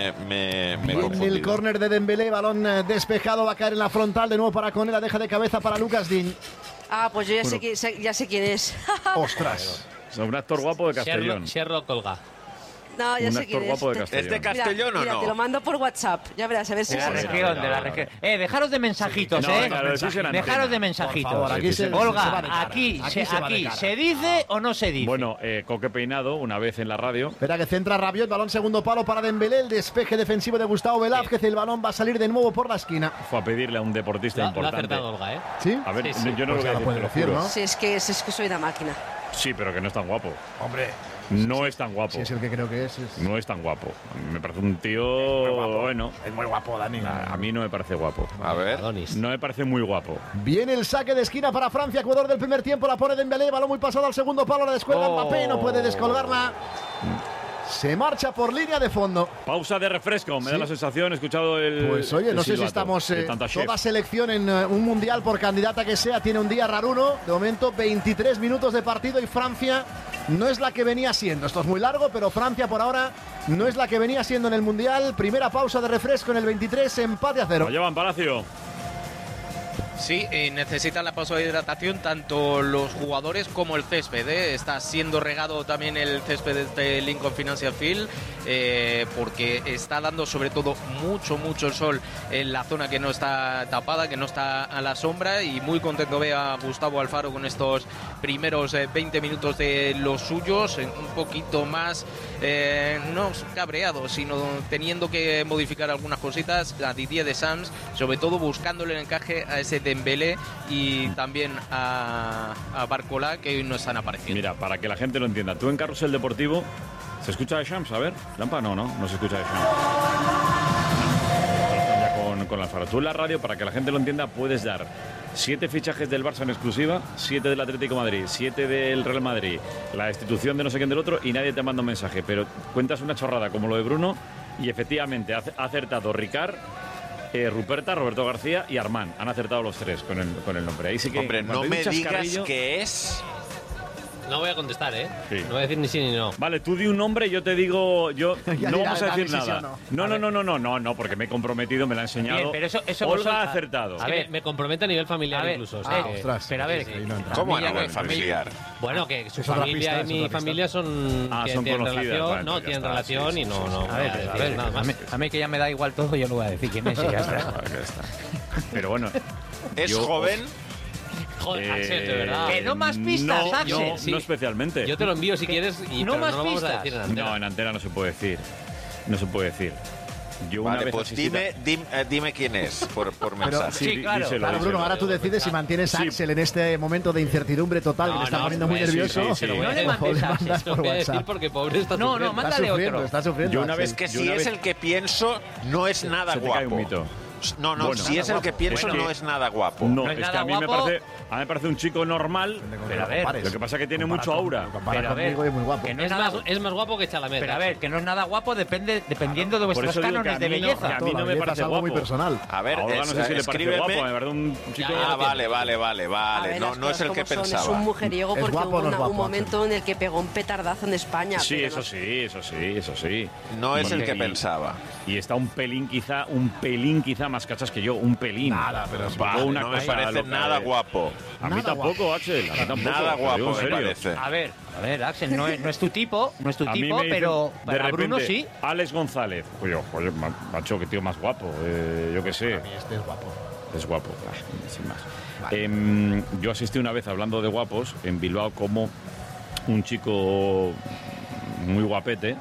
en el córner de Dembélé, balón despejado, va a caer en la frontal, de nuevo para Koné, la deja de cabeza para Lucas Digne. Pues yo ya sé quién es. Ostras. Un actor guapo de Castellón. Sherlock Colga. No, ya un sé actor quién es. guapo de Castellón. ¿Es de Castellón mira, o no? Te lo mando por WhatsApp. Ya verás, a ver si De la es región, de la región. Dejaros de mensajitos, Sí, no, claro, eso es en Dejaros antena. de mensajitos. Por favor, aquí se va Olga, de cara. aquí cara. ¿se dice o no se dice? Bueno, Coque Peinado, una vez en la radio. Espera que centra Rabiot, balón segundo palo para Dembélé, el despeje defensivo de Gustavo Velázquez, el balón va a salir de nuevo por la esquina. Fue a pedirle a un deportista Lo ha importante. acertado Olga, ¿eh? ¿Sí? A ver, Sí. yo no Pues lo ya voy a lo decir, te puede lo juro. decir, ¿no? Sí, es que soy una máquina. Sí, pero que no es tan guapo. Hombre, No es tan guapo. si es el que creo que es. No es tan guapo. Me parece un tío bueno. Es muy guapo, Dani. A mí no me parece guapo. A ver. Adonis. No me parece muy guapo. Viene el saque de esquina para Francia, Ecuador del primer tiempo, la pone Dembélé, balón muy pasado al segundo palo, la descuelga Mbappé, no puede descolgarla. Se marcha por línea de fondo. Pausa de refresco, me da Sí. la sensación, he escuchado el. Pues oye, no sé si silbato estamos. de tanta chef. Toda selección en un mundial, por candidata que sea, tiene un día raruno. De momento, 23 minutos de partido y Francia no es la que venía siendo. Esto es muy largo, pero Francia por ahora no es la que venía siendo en el mundial. Primera pausa de refresco en el 23, empate a 0. Lo llevan Palacio. Sí, necesitan la pausa de hidratación tanto los jugadores como el césped. Está siendo regado también el césped de Lincoln Financial Field porque está dando sobre todo mucho sol en la zona que no está tapada, que no está a la sombra, y muy contento ve a Gustavo Alfaro con estos primeros 20 minutos de los suyos, un poquito más no cabreado, sino teniendo que modificar algunas cositas a Didier Deschamps, sobre todo buscándole el encaje a ese Dembélé y también a Barcola, que hoy no están apareciendo. Mira, para que la gente lo entienda, tú en Carrusel Deportivo, ¿se escucha de Shams? A ver, Lampa, no se escucha de Shams. Ya con Alfaro. Tú en la radio, para que la gente lo entienda, puedes dar 7 fichajes del Barça en exclusiva, 7 del Atlético de Madrid, 7 del Real Madrid, la destitución de no sé quién del otro, y nadie te manda un mensaje. Pero cuentas una chorrada como lo de Bruno, y efectivamente ha acertado Ricard, Ruperta, Roberto García y Armán. Han acertado los 3 con el nombre. Ahí sí que, hombre, no me digas que es. No voy a contestar, ¿eh? Sí. No voy a decir ni sí ni no. Vale, tú di un nombre y yo te digo... no vamos a decir nada. No. No, porque me he comprometido, me lo ha enseñado. Bien, pero eso Olga ha acertado. A ver, me compromete a nivel familiar incluso. Ostras. Pero a ver, ¿Cómo a nivel familiar? Bueno, que su Es otra familia pista, y es mi otra familia son... Ah, que son tienen conocidas, relación, vale, no, ya tienen está, relación sí, y sí, no... sí, no a ver, nada más. a mí que ya me da igual todo, yo no voy a decir quién es y ya está. Ya está. Pero bueno... ¿Es yo- joven? Joder, Axel, de verdad. Que no más pistas, Axel. No especialmente. Yo te lo envío si quieres y no pero más no lo vamos a pistas. decir en antena. No, en antena no se puede decir. No se puede decir. Yo una Vale, vez pues asistí dime quién es por mensaje. Sí, claro. díselo, Claro, Bruno, díselo. ahora tú decides si mantienes a Sí. Axel en este momento de incertidumbre total que le está poniendo muy sí, nervioso. sí. No le o mandes a mandas Axel, Te lo por voy a decir WhatsApp. porque pobre está No, sufriendo. mándale otro. Está sufriendo. Yo una Axel. vez Es que Yo si una es vez- el que pienso, no es nada Se te cae un guapo. mito. No, Bueno. si es el que pienso, Bueno, no es nada guapo. No, No es es que nada a mí me guapo. parece un chico normal. Pero a ver, Lo que pasa es que tiene mucho aura. Pero a ver, conmigo y es muy guapo. que no Es más guapo que Chalamet. Pero a ver, que no es nada guapo, dependiendo de Por vuestros eso digo que cánones de a mí no- belleza. que a mí no La me belleza parece es algo muy guapo. personal. A ver, Ahora no sé si le parece escríbeme. guapo, me parece un chico... Ya, Ah, vale. A ver, No es las el que cosas como son, pensaba. Es un mujeriego ¿Es porque guapo hubo o no es guapo, un momento en el que pegó un petardazo en España. Sí, pero eso no- sí, eso sí. No es el Porque- que pensaba. Y está un pelín quizá más cachas que yo, un pelín. Nada, pero es Tampoco Vale, una no me cosa parece loca nada de- guapo. A mí Nada tampoco, Axel. A mí tampoco. Nada te lo digo guapo en me serio. parece. A ver, Axel, no es tu tipo, A mí me dicen, pero de para repente, Bruno sí. Alex González. Oye, macho, qué tío más guapo. Yo qué sé. Este es guapo. Es guapo, sin más. Yo asistí una vez, hablando de guapos, en Bilbao, como un chico muy guapete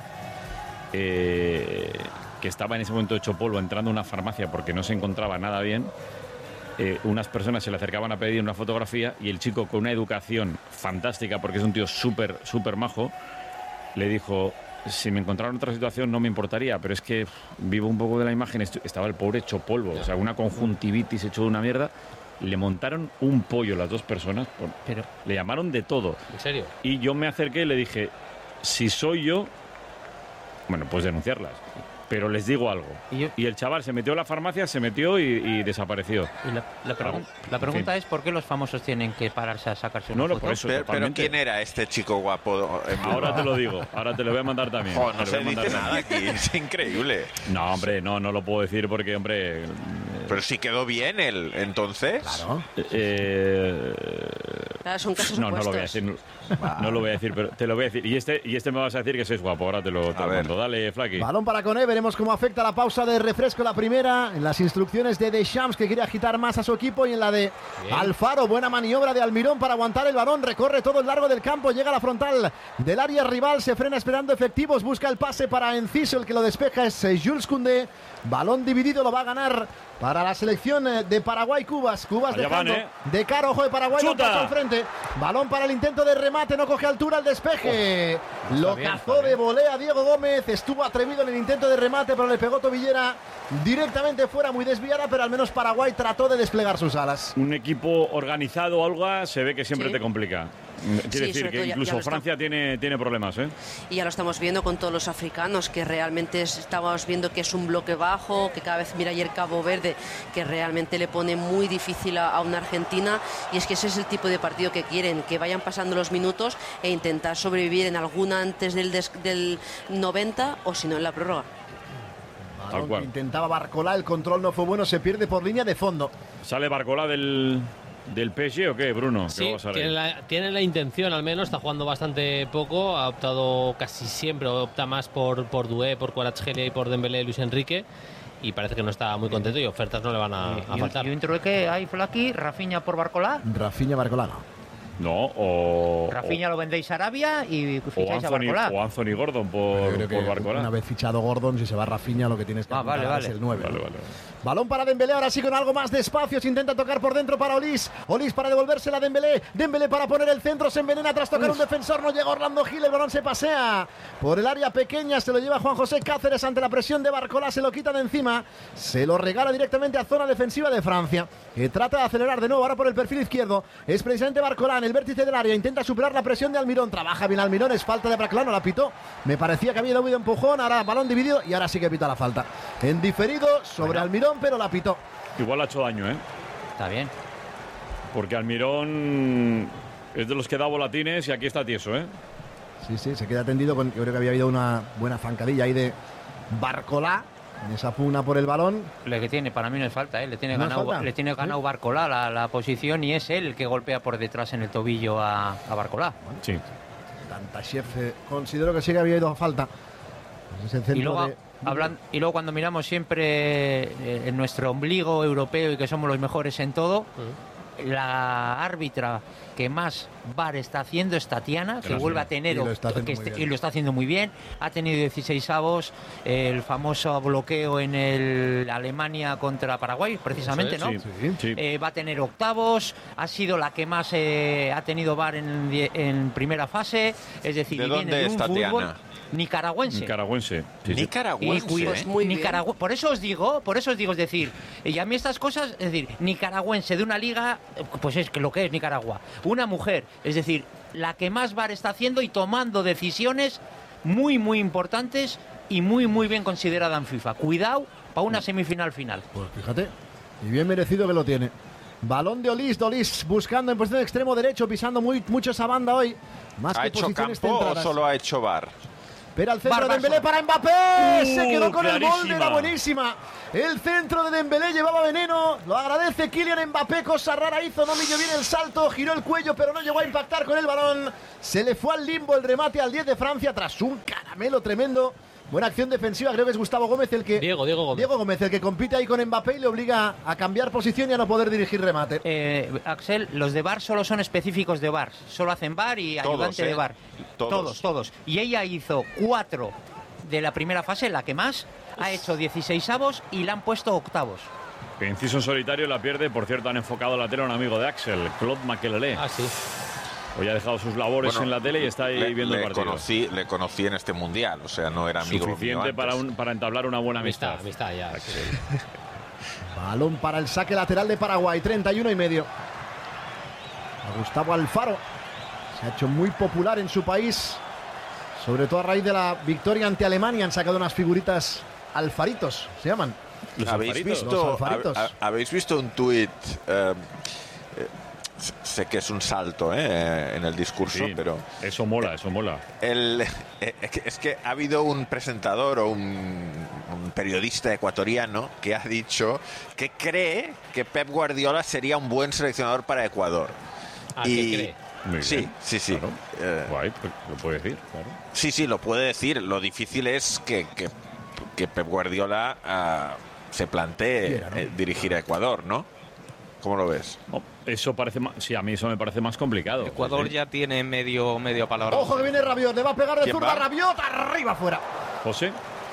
que estaba en ese momento hecho polvo entrando a una farmacia porque no se encontraba nada bien. Unas personas se le acercaban a pedir una fotografía y el chico, con una educación fantástica, porque es un tío súper majo, le dijo: si me encontrara en otra situación no me importaría, pero es que vivo un poco de la imagen. Estaba el pobre hecho polvo, o sea, una conjuntivitis hecho de una mierda. Le montaron un pollo las dos personas. Pero le llamaron de todo. ¿En serio? Y yo me acerqué y le dije, si soy yo, bueno, pues denunciarlas. Pero les digo algo. Y el chaval se metió a la farmacia, se metió y desapareció. Y la pregunta es, ¿por qué los famosos tienen que pararse a sacarse una foto? Por eso, pero ¿quién era este chico guapo? Ahora te lo digo, ahora te lo voy a mandar también. No se dice nada aquí, es increíble. No, hombre, no lo puedo decir porque, hombre... Pero si quedó bien él, entonces... Claro, son casos no lo voy a decir. No lo voy a decir, pero te lo voy a decir. Y este me vas a decir que sois guapo. Ahora te lo mando. Dale, Flaky. Balón para Koné. Veremos cómo afecta la pausa de refresco la primera. En las instrucciones de Deschamps, que quiere agitar más a su equipo. Y en la de Alfaro. Buena maniobra de Almirón para aguantar el balón. Recorre todo el largo del campo. Llega a la frontal del área rival. Se frena esperando efectivos. Busca el pase para Enciso. El que lo despeja es Jules Koundé. Balón dividido, lo va a ganar para la selección de Paraguay. Cubas dejando de cara, ojo de Paraguay, un paso al frente. Balón para el intento de remate, no coge altura el despeje. Lo cazó de volea Diego Gómez. Estuvo atrevido en el intento de remate, pero le pegó tobillera directamente fuera, muy desviada, pero al menos Paraguay trató de desplegar sus alas. Un equipo organizado, Olga, se ve que siempre te complica. Quiere decir que incluso Francia tiene problemas, ¿eh? Y ya lo estamos viendo con todos los africanos, que realmente estamos viendo que es un bloque bajo, que cada vez mira ayer Cabo Verde, que realmente le pone muy difícil a una Argentina, y es que ese es el tipo de partido que quieren, que vayan pasando los minutos e intentar sobrevivir en alguna antes del 90 o si no en la prórroga. Intentaba Barcolá, el control no fue bueno, se pierde por línea de fondo. ¿Sale Barcolá del PSG o qué, Bruno? Sí, tiene la intención al menos, está jugando bastante poco, ha optado casi siempre, opta más por Doué, por Kvaratskhelia y por Dembélé, Luis Enrique, y parece que no está muy contento y ofertas no le van a faltar. ¿Y un trueque hay, Flaky? ¿Rafinha por Barcolá? Rafinha, Barcolá no. Rafinha lo vendéis a Arabia y ficháis a Barcolá. O Anthony Gordon por Barcolá. Una vez fichado Gordon, si se va Rafinha, lo que tienes que vale. es el 9. Vale. Balón para Dembélé, ahora sí con algo más de espacio. Se intenta tocar por dentro para Olís para devolvérsela a Dembélé. Dembélé para poner el centro, se envenena tras tocar un defensor. No llega Orlando Gil, el balón se pasea por el área pequeña. Se lo lleva Juan José Cáceres ante la presión de Barcolá. Se lo quita de encima. Se lo regala directamente a zona defensiva de Francia, que trata de acelerar de nuevo ahora por el perfil izquierdo. Es precisamente Barcolá en el vértice del área. Intenta superar la presión de Almirón. Trabaja bien Almirón. Es falta de Barcolá, no la pitó. Me parecía que había habido empujón. Ahora balón dividido y ahora sí que pita la falta. En diferido sobre Almirón, pero la pitó. Igual ha hecho daño, ¿eh? Está bien. Porque Almirón es de los que da volatines y aquí está tieso, ¿eh? Sí, se queda tendido. Yo creo que había habido una buena zancadilla ahí de Barcolá en esa pugna por el balón. Lo que tiene, para mí no es falta, ¿eh? Le tiene ganado Barcolá la posición y es él el que golpea por detrás en el tobillo a Barcolá. Sí. Tantashev, considero que sí que había ido a falta. Es el centro y luego cuando miramos siempre en nuestro ombligo europeo y que somos los mejores en todo, la árbitra que más VAR está haciendo es Tatiana, que vuelve a tener y lo está haciendo muy bien. Ha tenido 16avos, el famoso bloqueo en el Alemania contra Paraguay, precisamente, ¿no? Sí. Va a tener octavos, ha sido la que más ha tenido VAR en primera fase, es decir, ¿de dónde viene es de un Tatiana? fútbol Nicaragüense. Nicaragüense. Por eso os digo, es decir, y a mí estas cosas, es decir, nicaragüense de una liga, pues es que lo que es Nicaragua, una mujer, es decir, la que más VAR está haciendo y tomando decisiones muy importantes y muy bien considerada en FIFA. Cuidado para una semifinal final. Pues fíjate, y bien merecido que lo tiene. Balón de Olís buscando en posición de extremo derecho, pisando mucho esa banda hoy. Más ¿Ha que hecho posiciones campo centradas. o solo ha hecho VAR? Pero al centro de Dembélé para Mbappé. Se quedó con clarísima. el gol, era buenísima. El centro de Dembélé llevaba veneno. Lo agradece Kylian Mbappé. Cosa rara hizo, no midió bien el salto. Giró el cuello, pero no llegó a impactar con el balón. Se le fue al limbo el remate al 10 de Francia tras un caramelo tremendo. Buena acción defensiva, creo que es Gustavo Gómez el que... Diego Gómez, el que compite ahí con Mbappé y le obliga a cambiar posición y a no poder dirigir remate. Axel, los de VAR solo son específicos de VAR. Solo hacen VAR y ayudante de VAR. Todos. Y ella hizo 4 de la primera fase, la que más. Ha hecho 16avos y la han puesto octavos. Inciso en solitario la pierde. Por cierto, han enfocado la tele a un amigo de Axel, Claude Makelele. Ah, sí. Hoy ha dejado sus labores en la tele y está ahí viendo el partido. Le conocí en este mundial, o sea, no era amigo suficiente mío para entablar una buena amistad. Amistad ya. Balón para el saque lateral de Paraguay, 31,5. A Gustavo Alfaro. Se ha hecho muy popular en su país, sobre todo a raíz de la victoria ante Alemania. Han sacado unas figuritas alfaritos, se llaman. ¿Habéis visto un tuit? Sé que es un salto en el discurso, sí, pero... Eso mola. Es que ha habido un presentador o un periodista ecuatoriano que ha dicho que cree que Pep Guardiola sería un buen seleccionador para Ecuador. ¿Qué cree? Sí. Claro. Guay, pues lo puede decir, claro. Sí, lo puede decir. Lo difícil es que Pep Guardiola se plantee dirigir a Ecuador, ¿no? ¿Cómo lo ves? Eso parece más, sí, a mí eso me parece más complicado. Ecuador ya tiene medio palabra. Ojo que viene Rabiot, le va a pegar de zurda Rabiot, arriba fuera. José.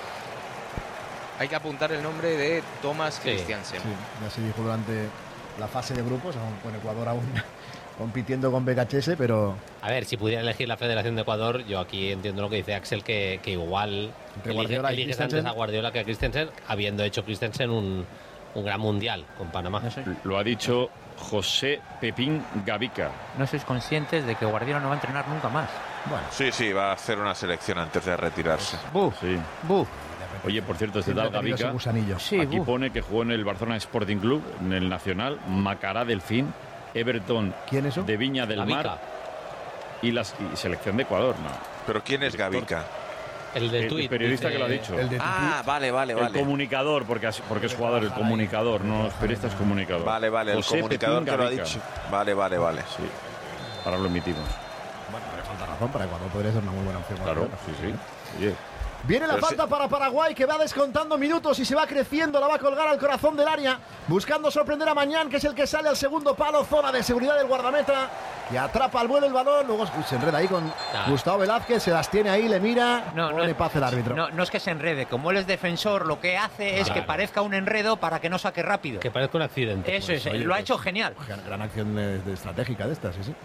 Hay que apuntar el nombre de Thomas Christiansen. Sí, ya se dijo durante la fase de grupos, con Ecuador aún compitiendo con BKHS, pero... A ver, si pudiera elegir la Federación de Ecuador, yo aquí entiendo lo que dice Axel, que igual eliges antes a Guardiola que a Christensen, habiendo hecho Christensen un gran mundial con Panamá. Lo ha dicho José Pepín Gavica. No sois conscientes de que Guardiola no va a entrenar nunca más. Bueno. Sí, va a hacer una selección antes de retirarse. Sí. Oye, por cierto, este tal Gavica aquí pone que jugó en el Barcelona Sporting Club, en el Nacional, Macará Delfín, Everton de Viña del Mar y selección de Ecuador. No. ¿Pero quién es Gavica? El del tuit. El periodista que lo ha dicho. Vale. El comunicador, porque es jugador, el comunicador, no el periodista, es comunicador. Vale, el comunicador que lo ha dicho. Vale. Sí, ahora lo emitimos. Bueno, pero falta razón para Ecuador, podría ser una muy buena opción. Claro, sí. Oye. Viene la falta para Paraguay, que va descontando minutos y se va creciendo, la va a colgar al corazón del área, buscando sorprender a Mañán, que es el que sale al segundo palo, zona de seguridad del guardameta, que atrapa al vuelo el balón, luego se enreda ahí con Gustavo Velázquez, se las tiene ahí, le mira, le pasa el árbitro. No es que se enrede, como él es defensor, lo que hace es que parezca un enredo para que no saque rápido. Que parezca un accidente. Eso es, lo ha hecho genial. Gran acción estratégica de estas, sí.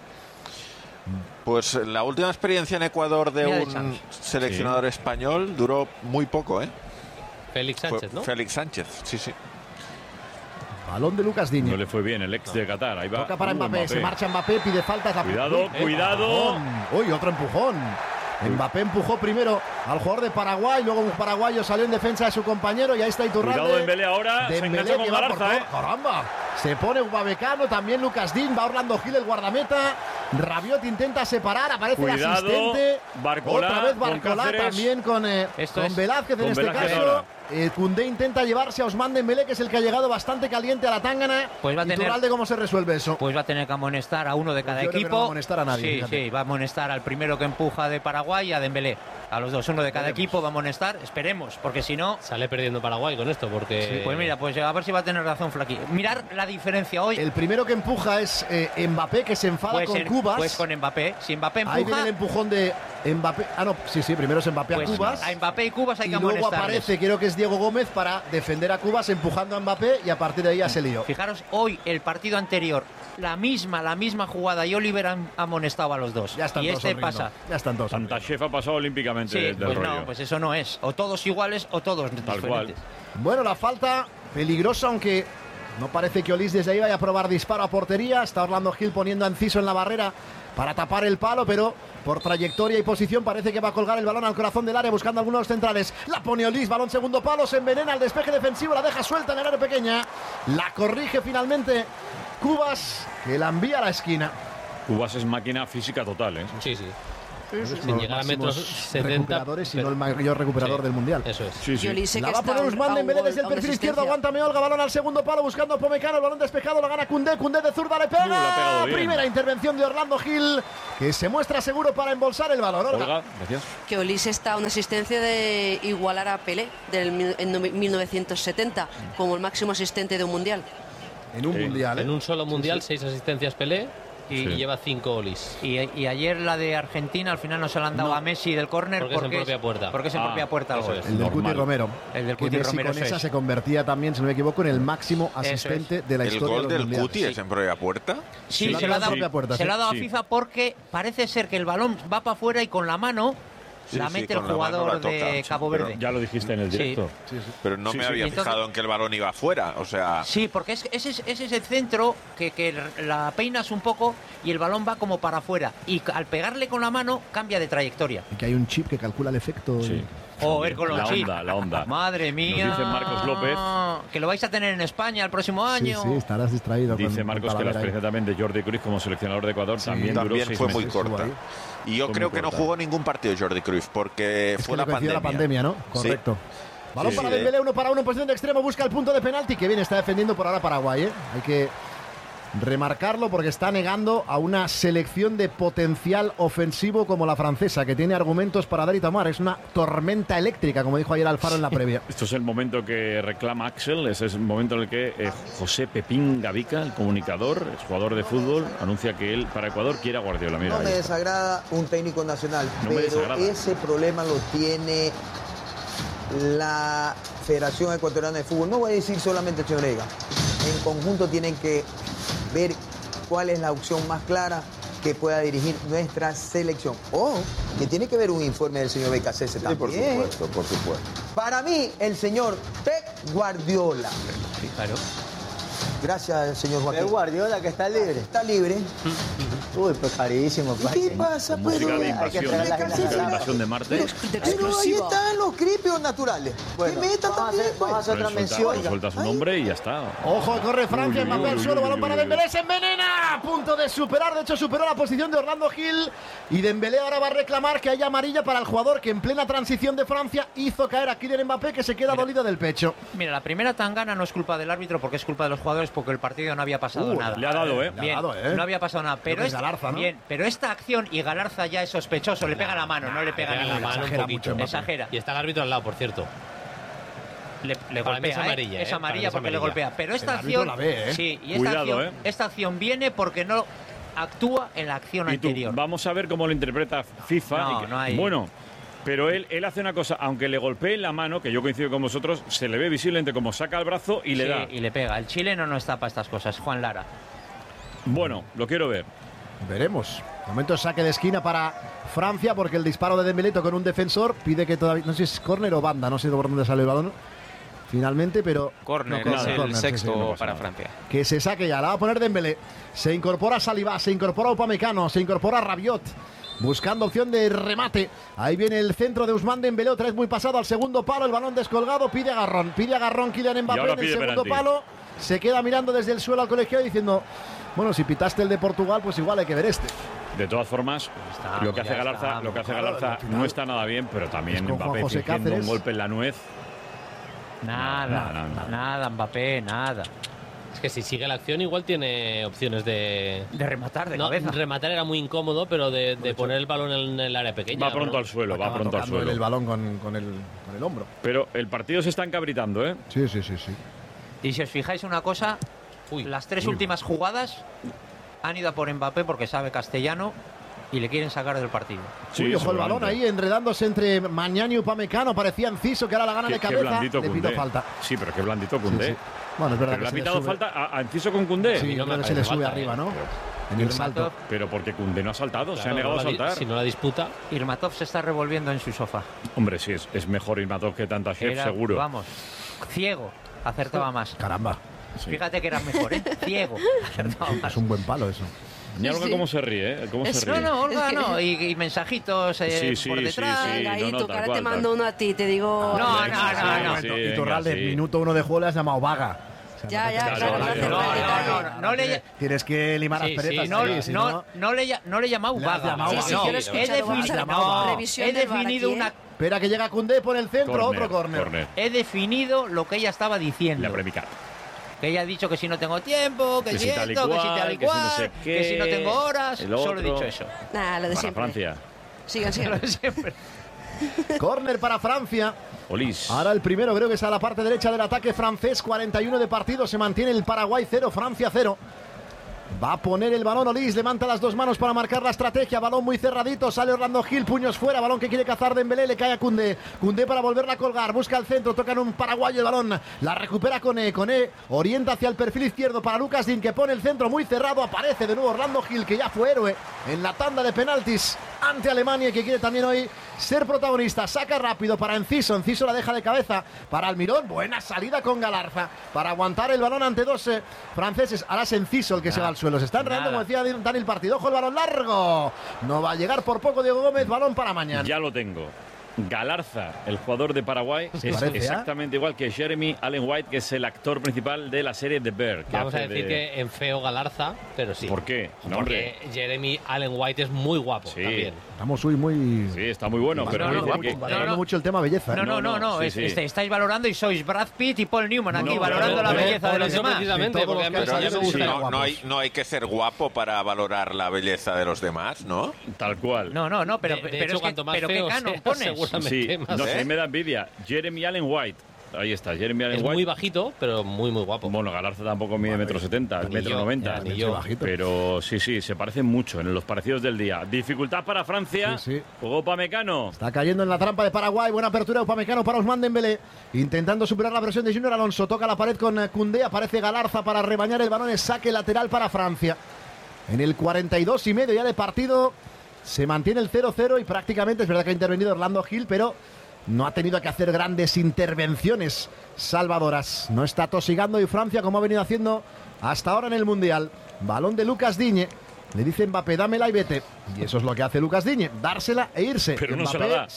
Pues la última experiencia en Ecuador de un seleccionador español duró muy poco, ¿eh? Félix Sánchez, ¿no? Félix Sánchez, sí. Balón de Lucas Digne. No le fue bien el ex de Qatar. Ahí va. Toca para Mbappé, se marcha Mbappé, pide faltas. Cuidado. Uy, otro empujón. Mbappé empujó primero al jugador de Paraguay, luego un paraguayo salió en defensa de su compañero y ahí está Iturralde. Cuidado Dembélé ahora, se engancha con Galarza, ¡Caramba! Se pone Upamecano, también Lucas Digne, va Orlando Gil, el guardameta. Rabiot intenta separar, aparece el asistente. Barcola, otra vez Barcola, también con Velázquez en este caso. Koundé intenta llevarse a Ousmane Dembélé, que es el que ha llegado bastante caliente a la tángana. Pues va a tener, Iturralde, ¿cómo se resuelve eso? Pues va a tener que amonestar a uno de cada equipo. No va a amonestar a nadie. Sí, va a amonestar al primero que empuja de Paraguay y a Dembélé. A los dos, uno de cada equipo va a amonestar, esperemos, porque si no... Sale perdiendo Paraguay con esto, porque... Sí, pues mira, pues a ver si va a tener razón Flaqui. Mirar la diferencia hoy... El primero que empuja es Mbappé, que se enfada con Cubas. Pues con Mbappé. Si Mbappé empuja... Ahí viene el empujón de Mbappé. Sí, primero es Mbappé pues a Cubas. A Mbappé y Cubas hay que amonestarles. Y luego aparece, creo que es Diego Gómez, para defender a Cubas empujando a Mbappé y a partir de ahí ya se lió. Fijaros, hoy, el partido anterior, la misma jugada y Oliver han amonestado a los dos. Ya están y todos pasa. Ya están todos. Santa Chef ha pasado olímpicamente del pues rollo. No, pues eso no es. O todos iguales o todos tal diferentes. Cual. Bueno, la falta peligrosa, aunque no parece que Olís desde ahí vaya a probar disparo a portería. Está Orlando Gil poniendo a Enciso en la barrera para tapar el palo, pero por trayectoria y posición parece que va a colgar el balón al corazón del área buscando algunos centrales. La pone Olís, balón segundo palo, se envenena el despeje defensivo, la deja suelta en el área pequeña. La corrige finalmente Cubas, que la envía a la esquina. Cubas es máquina física total, ¿eh? Sí. Sin llegar a metros 70. Recuperadores y no el mayor recuperador del mundial. Eso es. Sí. La va a poner Ousmane Dembélé desde el perfil izquierdo. Aguanta Meolga, balón al segundo palo buscando a Upamecano. El balón despejado, lo gana Koundé. Koundé de zurda le pega. Primera intervención de Orlando Gil, que se muestra seguro para embolsar el balón. Olga, gracias. Que Olís está a una asistencia de igualar a Pelé en 1970 como el máximo asistente de un mundial. En un mundial. En un solo mundial, 6 asistencias Pelé. Y lleva 5 Olís. Y ayer la de Argentina al final no se la han dado a Messi del córner porque es en propia puerta. Porque es en propia puerta el gol. El del Cuti Romero. El del Cuti Romero. Con esa se convertía también, si no me equivoco, en el máximo asistente de la historia. ¿El gol del Cuti es en propia puerta? Sí, se lo ha dado a FIFA porque parece ser que el balón va para afuera y con la mano la mete el jugador de Cabo Verde. Ya lo dijiste en el directo. Sí. Pero no me había fijado en que el balón iba afuera, o sea... Sí, porque ese es el centro que la peinas un poco y el balón va como para afuera. Y al pegarle con la mano, cambia de trayectoria. Y que hay un chip que calcula el efecto. Sí. Con los chips. La onda. Madre mía. Nos dice Marcos López. Que lo vais a tener en España el próximo año. Sí, estarás distraído. Dice Marcos que la experiencia también de Jordi Cruyff como seleccionador de Ecuador también fue muy corta. Y yo creo que no jugó ningún partido Jordi Cruyff porque fue la pandemia. ¿no? Correcto. Balón para Dembélé, 1-1 en posición de extremo, busca el punto de penalti, que bien está defendiendo por ahora Paraguay, ¿eh? Hay que remarcarlo porque está negando a una selección de potencial ofensivo como la francesa, que tiene argumentos para dar y tomar. Es una tormenta eléctrica, como dijo ayer Alfaro en la previa. Esto es el momento que reclama Axel, ese es el momento en el que José Pepín Gavica, el comunicador, el jugador de fútbol, anuncia que él para Ecuador quiere a Guardiola. Mira, no me desagrada un técnico nacional, pero ese problema lo tiene la Federación Ecuatoriana de Fútbol. No voy a decir solamente el señor Ega. En conjunto tienen que ver cuál es la opción más clara que pueda dirigir nuestra selección. O que tiene que ver un informe del señor Becasese también. Por supuesto. Para mí, el señor Pep Guardiola. Claro. Gracias, señor Joaquín. Pep Guardiola, que está libre. Está libre. Uy, pues carísimo. ¿Qué pasa? Música de invasión de Marte. Pero ahí están los cripios naturales. Bueno, vamos a hacer otra mención. Suelta su nombre y ya está. Ojo, corre Francia, Mbappé al suelo, balón para Dembélé, se envenena, a punto de superar, de hecho superó la posición de Orlando Gil, y Dembélé ahora va a reclamar que haya amarilla para el jugador que en plena transición de Francia hizo caer a Kylian Mbappé, que se queda dolido del pecho. Mira, la primera tangana no es culpa del árbitro porque es culpa de los jugadores, porque el partido no había pasado nada. Le ha dado, Bien, no había pasado nada, pero Galarza, ¿no? Bien, pero esta acción, y Galarza ya es sospechoso, le pega la mano, no le pega la mano un poquito. Exagera. Y está el árbitro al lado, por cierto. Le golpea, es amarilla, es amarilla porque le golpea. Pero esta acción, sí, y esta acción viene porque no actúa en la acción anterior. Vamos a ver cómo lo interpreta FIFA. No hay... Bueno, pero él hace una cosa, aunque le golpee la mano, que yo coincido con vosotros, se le ve visiblemente como saca el brazo y le da. Y le pega. El chileno no está para estas cosas, Juan Lara. Bueno, lo quiero ver. Veremos. De momento saque de esquina para Francia, porque el disparo de Dembélé con un defensor pide que todavía, no sé si es córner o banda, no sé por dónde sale el balón finalmente, pero córner, es el sexto para Francia. Que se saque ya, la va a poner Dembélé. Se incorpora Saliba, se incorpora Upamecano, se incorpora Rabiot, buscando opción de remate. Ahí viene el centro de Ousmane Dembélé, otra vez muy pasado al segundo palo, el balón descolgado, pide agarrón Kylian Mbappé en el segundo palo. Se queda mirando desde el suelo al colegiado diciendo, bueno, si pitaste el de Portugal, pues igual hay que ver este. De todas formas, lo que hace Galarza no está nada bien, pero también Mbappé fingiendo un golpe en la nuez. Nada, Mbappé, nada. Es que si sigue la acción igual tiene opciones de rematar de cabeza. Rematar era muy incómodo, pero de poner el balón en el área pequeña. Va pronto al suelo, el balón con el hombro. Pero el partido se está encabritando, ¿eh? Sí. Y si os fijáis una cosa, las tres últimas jugadas han ido a por Mbappé porque sabe castellano y le quieren sacar del partido. Sí, ojo el balón ahí enredándose entre Mañán y Upamecano, parecía Enciso que ahora la gana de cabeza, le pitó falta. Sí, pero qué blandito Koundé. Sí. Bueno, es verdad pero que le ha pitado falta a Enciso con Koundé. Sí, no se le sube arriba, ¿no? En el salto. Pero porque Koundé no ha saltado, se ha negado a saltar. Si no la disputa. Irmatov se está revolviendo en su sofá. Hombre, sí, es mejor Irmatov que tanta chef, seguro. Vamos, ciego, acertaba más. Caramba. Sí. Fíjate que era mejor, ¿eh? Ciego. Es un buen palo eso. Y Olga cómo se ríe, ¿eh? ¿Cómo se ríe? No, Olga no. Y mensajitos por detrás. Ahora te mando uno a ti, te digo... No. Y Iturralde, minuto 1 de juego le has llamado vaga. No le... Tienes que limar las perezas. No le he llamado vaga. He definido una... Espera que llega Koundé por el centro, otro córner. He definido lo que ella estaba diciendo. La predicar. Que ella ha dicho que si no tengo tiempo, que si tal y cual, que si no tengo horas. Solo he dicho eso. Nada, lo de para siempre. Francia. Sigan. Lo de siempre. Córner para Francia. Olís. Ahora el primero, creo que es a la parte derecha del ataque francés. 41 de partido, se mantiene el Paraguay 0, Francia 0. Va a poner el balón Olís, levanta las dos manos para marcar la estrategia, balón muy cerradito, sale Orlando Gil, puños fuera, balón que quiere cazar Dembélé, le cae a Koundé para volverla a colgar, busca el centro, toca en un paraguayo el balón, la recupera Koné, orienta hacia el perfil izquierdo para Lucas Digne, que pone el centro muy cerrado, aparece de nuevo Orlando Gil, que ya fue héroe en la tanda de penaltis ante Alemania y que quiere también hoy ser protagonista. Saca rápido para Enciso, Enciso la deja de cabeza para Almirón, buena salida con Galarza para aguantar el balón ante dos franceses. Ahora es Enciso el que se va al suelo, se está enredando como decía Dani el partido. Ojo el balón largo, no va a llegar por poco Diego Gómez, balón para mañana. Ya lo tengo. Galarza, el jugador de Paraguay, es exactamente igual que Jeremy Allen White, que es el actor principal de la serie The Bear. Vamos a decir que en feo Galarza, pero sí. ¿Por qué? No, porque Jeremy Allen White es muy guapo también. Estamos muy... Sí, está muy bueno, pero valorando mucho el tema belleza. No. Estáis valorando y sois Brad Pitt y Paul Newman aquí valorando la belleza de los demás. Precisamente, porque a mí me gusta. No hay que ser guapo para valorar la belleza de los demás, ¿no? Tal cual. No, pero de hecho, cuanto más feo ¿qué canon pones? Sí, no sé, me da envidia. Jeremy Allen White. Ahí está, Jeremy Allen White. Es muy bajito, pero muy guapo. Bueno, Galarza tampoco mide 1,70 m, 1,90 m. Pero sí, se parecen mucho en los parecidos del día. Dificultad para Francia. Jugó Upamecano. Está cayendo en la trampa de Paraguay. Buena apertura de Upamecano para Ousmane Dembélé. Intentando superar la presión de Junior Alonso. Toca la pared con Koundé. Aparece Galarza para rebañar el balón. Es saque lateral para Francia. En el 42,5 ya de partido se mantiene el 0-0 y prácticamente es verdad que ha intervenido Orlando Gil, pero no ha tenido que hacer grandes intervenciones salvadoras. No está tosigando y Francia como ha venido haciendo hasta ahora en el Mundial. Balón de Lucas Digne. Le dice Mbappé, dámela y vete. Y eso es lo que hace Lucas Digne, dársela e irse. Pero Mbappé no se la da.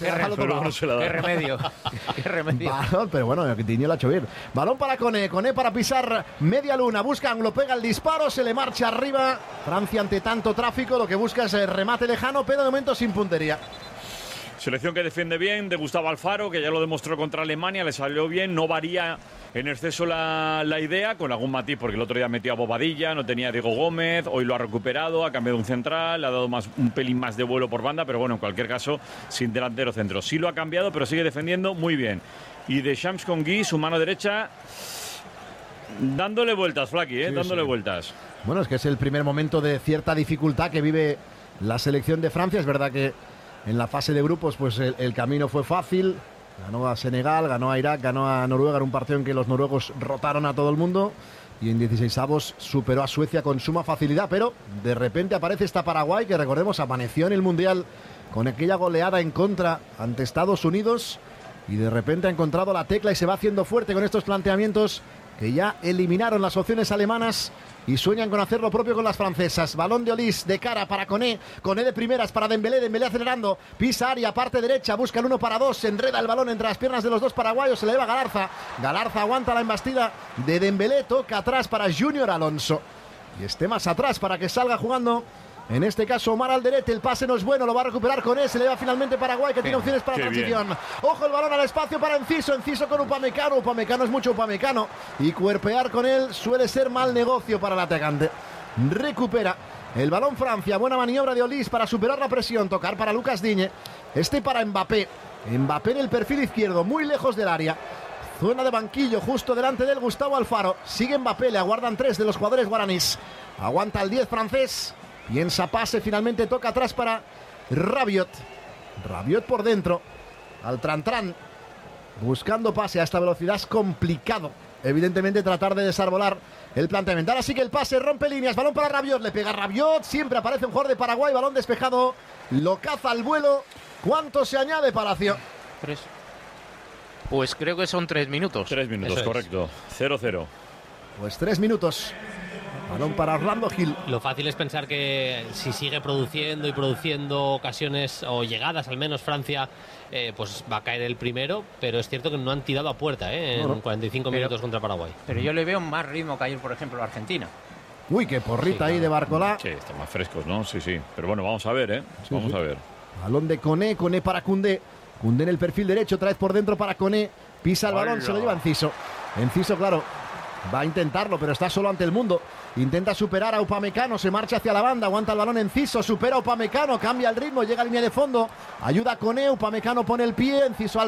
Qué remedio. Qué remedio. Balón, pero bueno, Digne lo ha hecho bien. Balón para Koné. Koné para pisar media luna. Busca ángulo, pega el disparo, se le marcha arriba. Francia ante tanto tráfico, lo que busca es el remate lejano, pero de momento sin puntería. Selección que defiende bien, de Gustavo Alfaro, que ya lo demostró contra Alemania, le salió bien, no varía en exceso la idea, con algún matiz, porque el otro día metió a Bobadilla, no tenía a Diego Gómez, hoy lo ha recuperado, ha cambiado un central, le ha dado un pelín más de vuelo por banda, pero bueno, en cualquier caso, sin delantero centro. Sí lo ha cambiado, pero sigue defendiendo muy bien. Y de Shams con Guy, su mano derecha, dándole vueltas, Flaky, dándole vueltas. Bueno, es que es el primer momento de cierta dificultad que vive la selección de Francia. Es verdad que en la fase de grupos pues el camino fue fácil. Ganó a Senegal, ganó a Irak, ganó a Noruega en un partido en que los noruegos rotaron a todo el mundo. Y en 16avos superó a Suecia con suma facilidad. Pero de repente aparece esta Paraguay que, recordemos, amaneció en el Mundial con aquella goleada en contra ante Estados Unidos. Y de repente ha encontrado la tecla y se va haciendo fuerte con estos planteamientos que ya eliminaron las opciones alemanas y sueñan con hacer lo propio con las francesas. Balón de Olís de cara para Koné. Koné de primeras para Dembélé. Dembélé acelerando. Pisa área, parte derecha. Busca el 1 para 2. Se enreda el balón entre las piernas de los dos paraguayos. Se le lleva Galarza. Galarza aguanta la embestida de Dembélé. Toca atrás para Junior Alonso. Y esté más atrás para que salga jugando. En este caso, Omar Alderete, el pase no es bueno, lo va a recuperar Koné, se le va finalmente Paraguay, que tiene opciones para transición. Bien. Ojo el balón al espacio para Enciso, Enciso con Upamecano, Upamecano es mucho Upamecano, y cuerpear con él suele ser mal negocio para el atacante. Recupera el balón Francia, buena maniobra de Olís para superar la presión, tocar para Lucas Digne, para Mbappé. Mbappé en el perfil izquierdo, muy lejos del área. Zona de banquillo, justo delante del Gustavo Alfaro. Sigue Mbappé, le aguardan 3 de los jugadores guaraníes. Aguanta el 10 francés. Piensa pase, finalmente toca atrás para Rabiot. Rabiot por dentro. Al Tran. Buscando pase a esta velocidad es complicado. Evidentemente tratar de desarbolar el planteamiento. Ahora sí que el pase rompe líneas. Balón para Rabiot. Le pega Rabiot. Siempre aparece un jugador de Paraguay. Balón despejado. Lo caza al vuelo. ¿Cuánto se añade, Palacio? 3. Pues creo que son 3 minutos. 3 minutos, eso correcto. 0-0. Pues 3 minutos. Balón para Orlando Gil. Lo fácil es pensar que si sigue produciendo y produciendo ocasiones o llegadas, al menos Francia, pues va a caer el primero, pero es cierto que no han tirado a puerta en 45 minutos contra Paraguay. Pero yo le veo más ritmo que ayer, por ejemplo, Argentina. Uy, qué porrita ahí de Barcolá. Sí, están más frescos, ¿no? Sí. Pero bueno, vamos a ver, vamos a ver. Balón de Koné, Koné para Koundé. Koundé en el perfil derecho, otra vez por dentro para Koné. Pisa el balón, se lo lleva Enciso. Enciso, claro, va a intentarlo, pero está solo ante el mundo. Intenta superar a Upamecano, se marcha hacia la banda, aguanta el balón Enciso, supera a Upamecano, cambia el ritmo, llega a línea de fondo, ayuda a Koné, Upamecano pone el pie, Enciso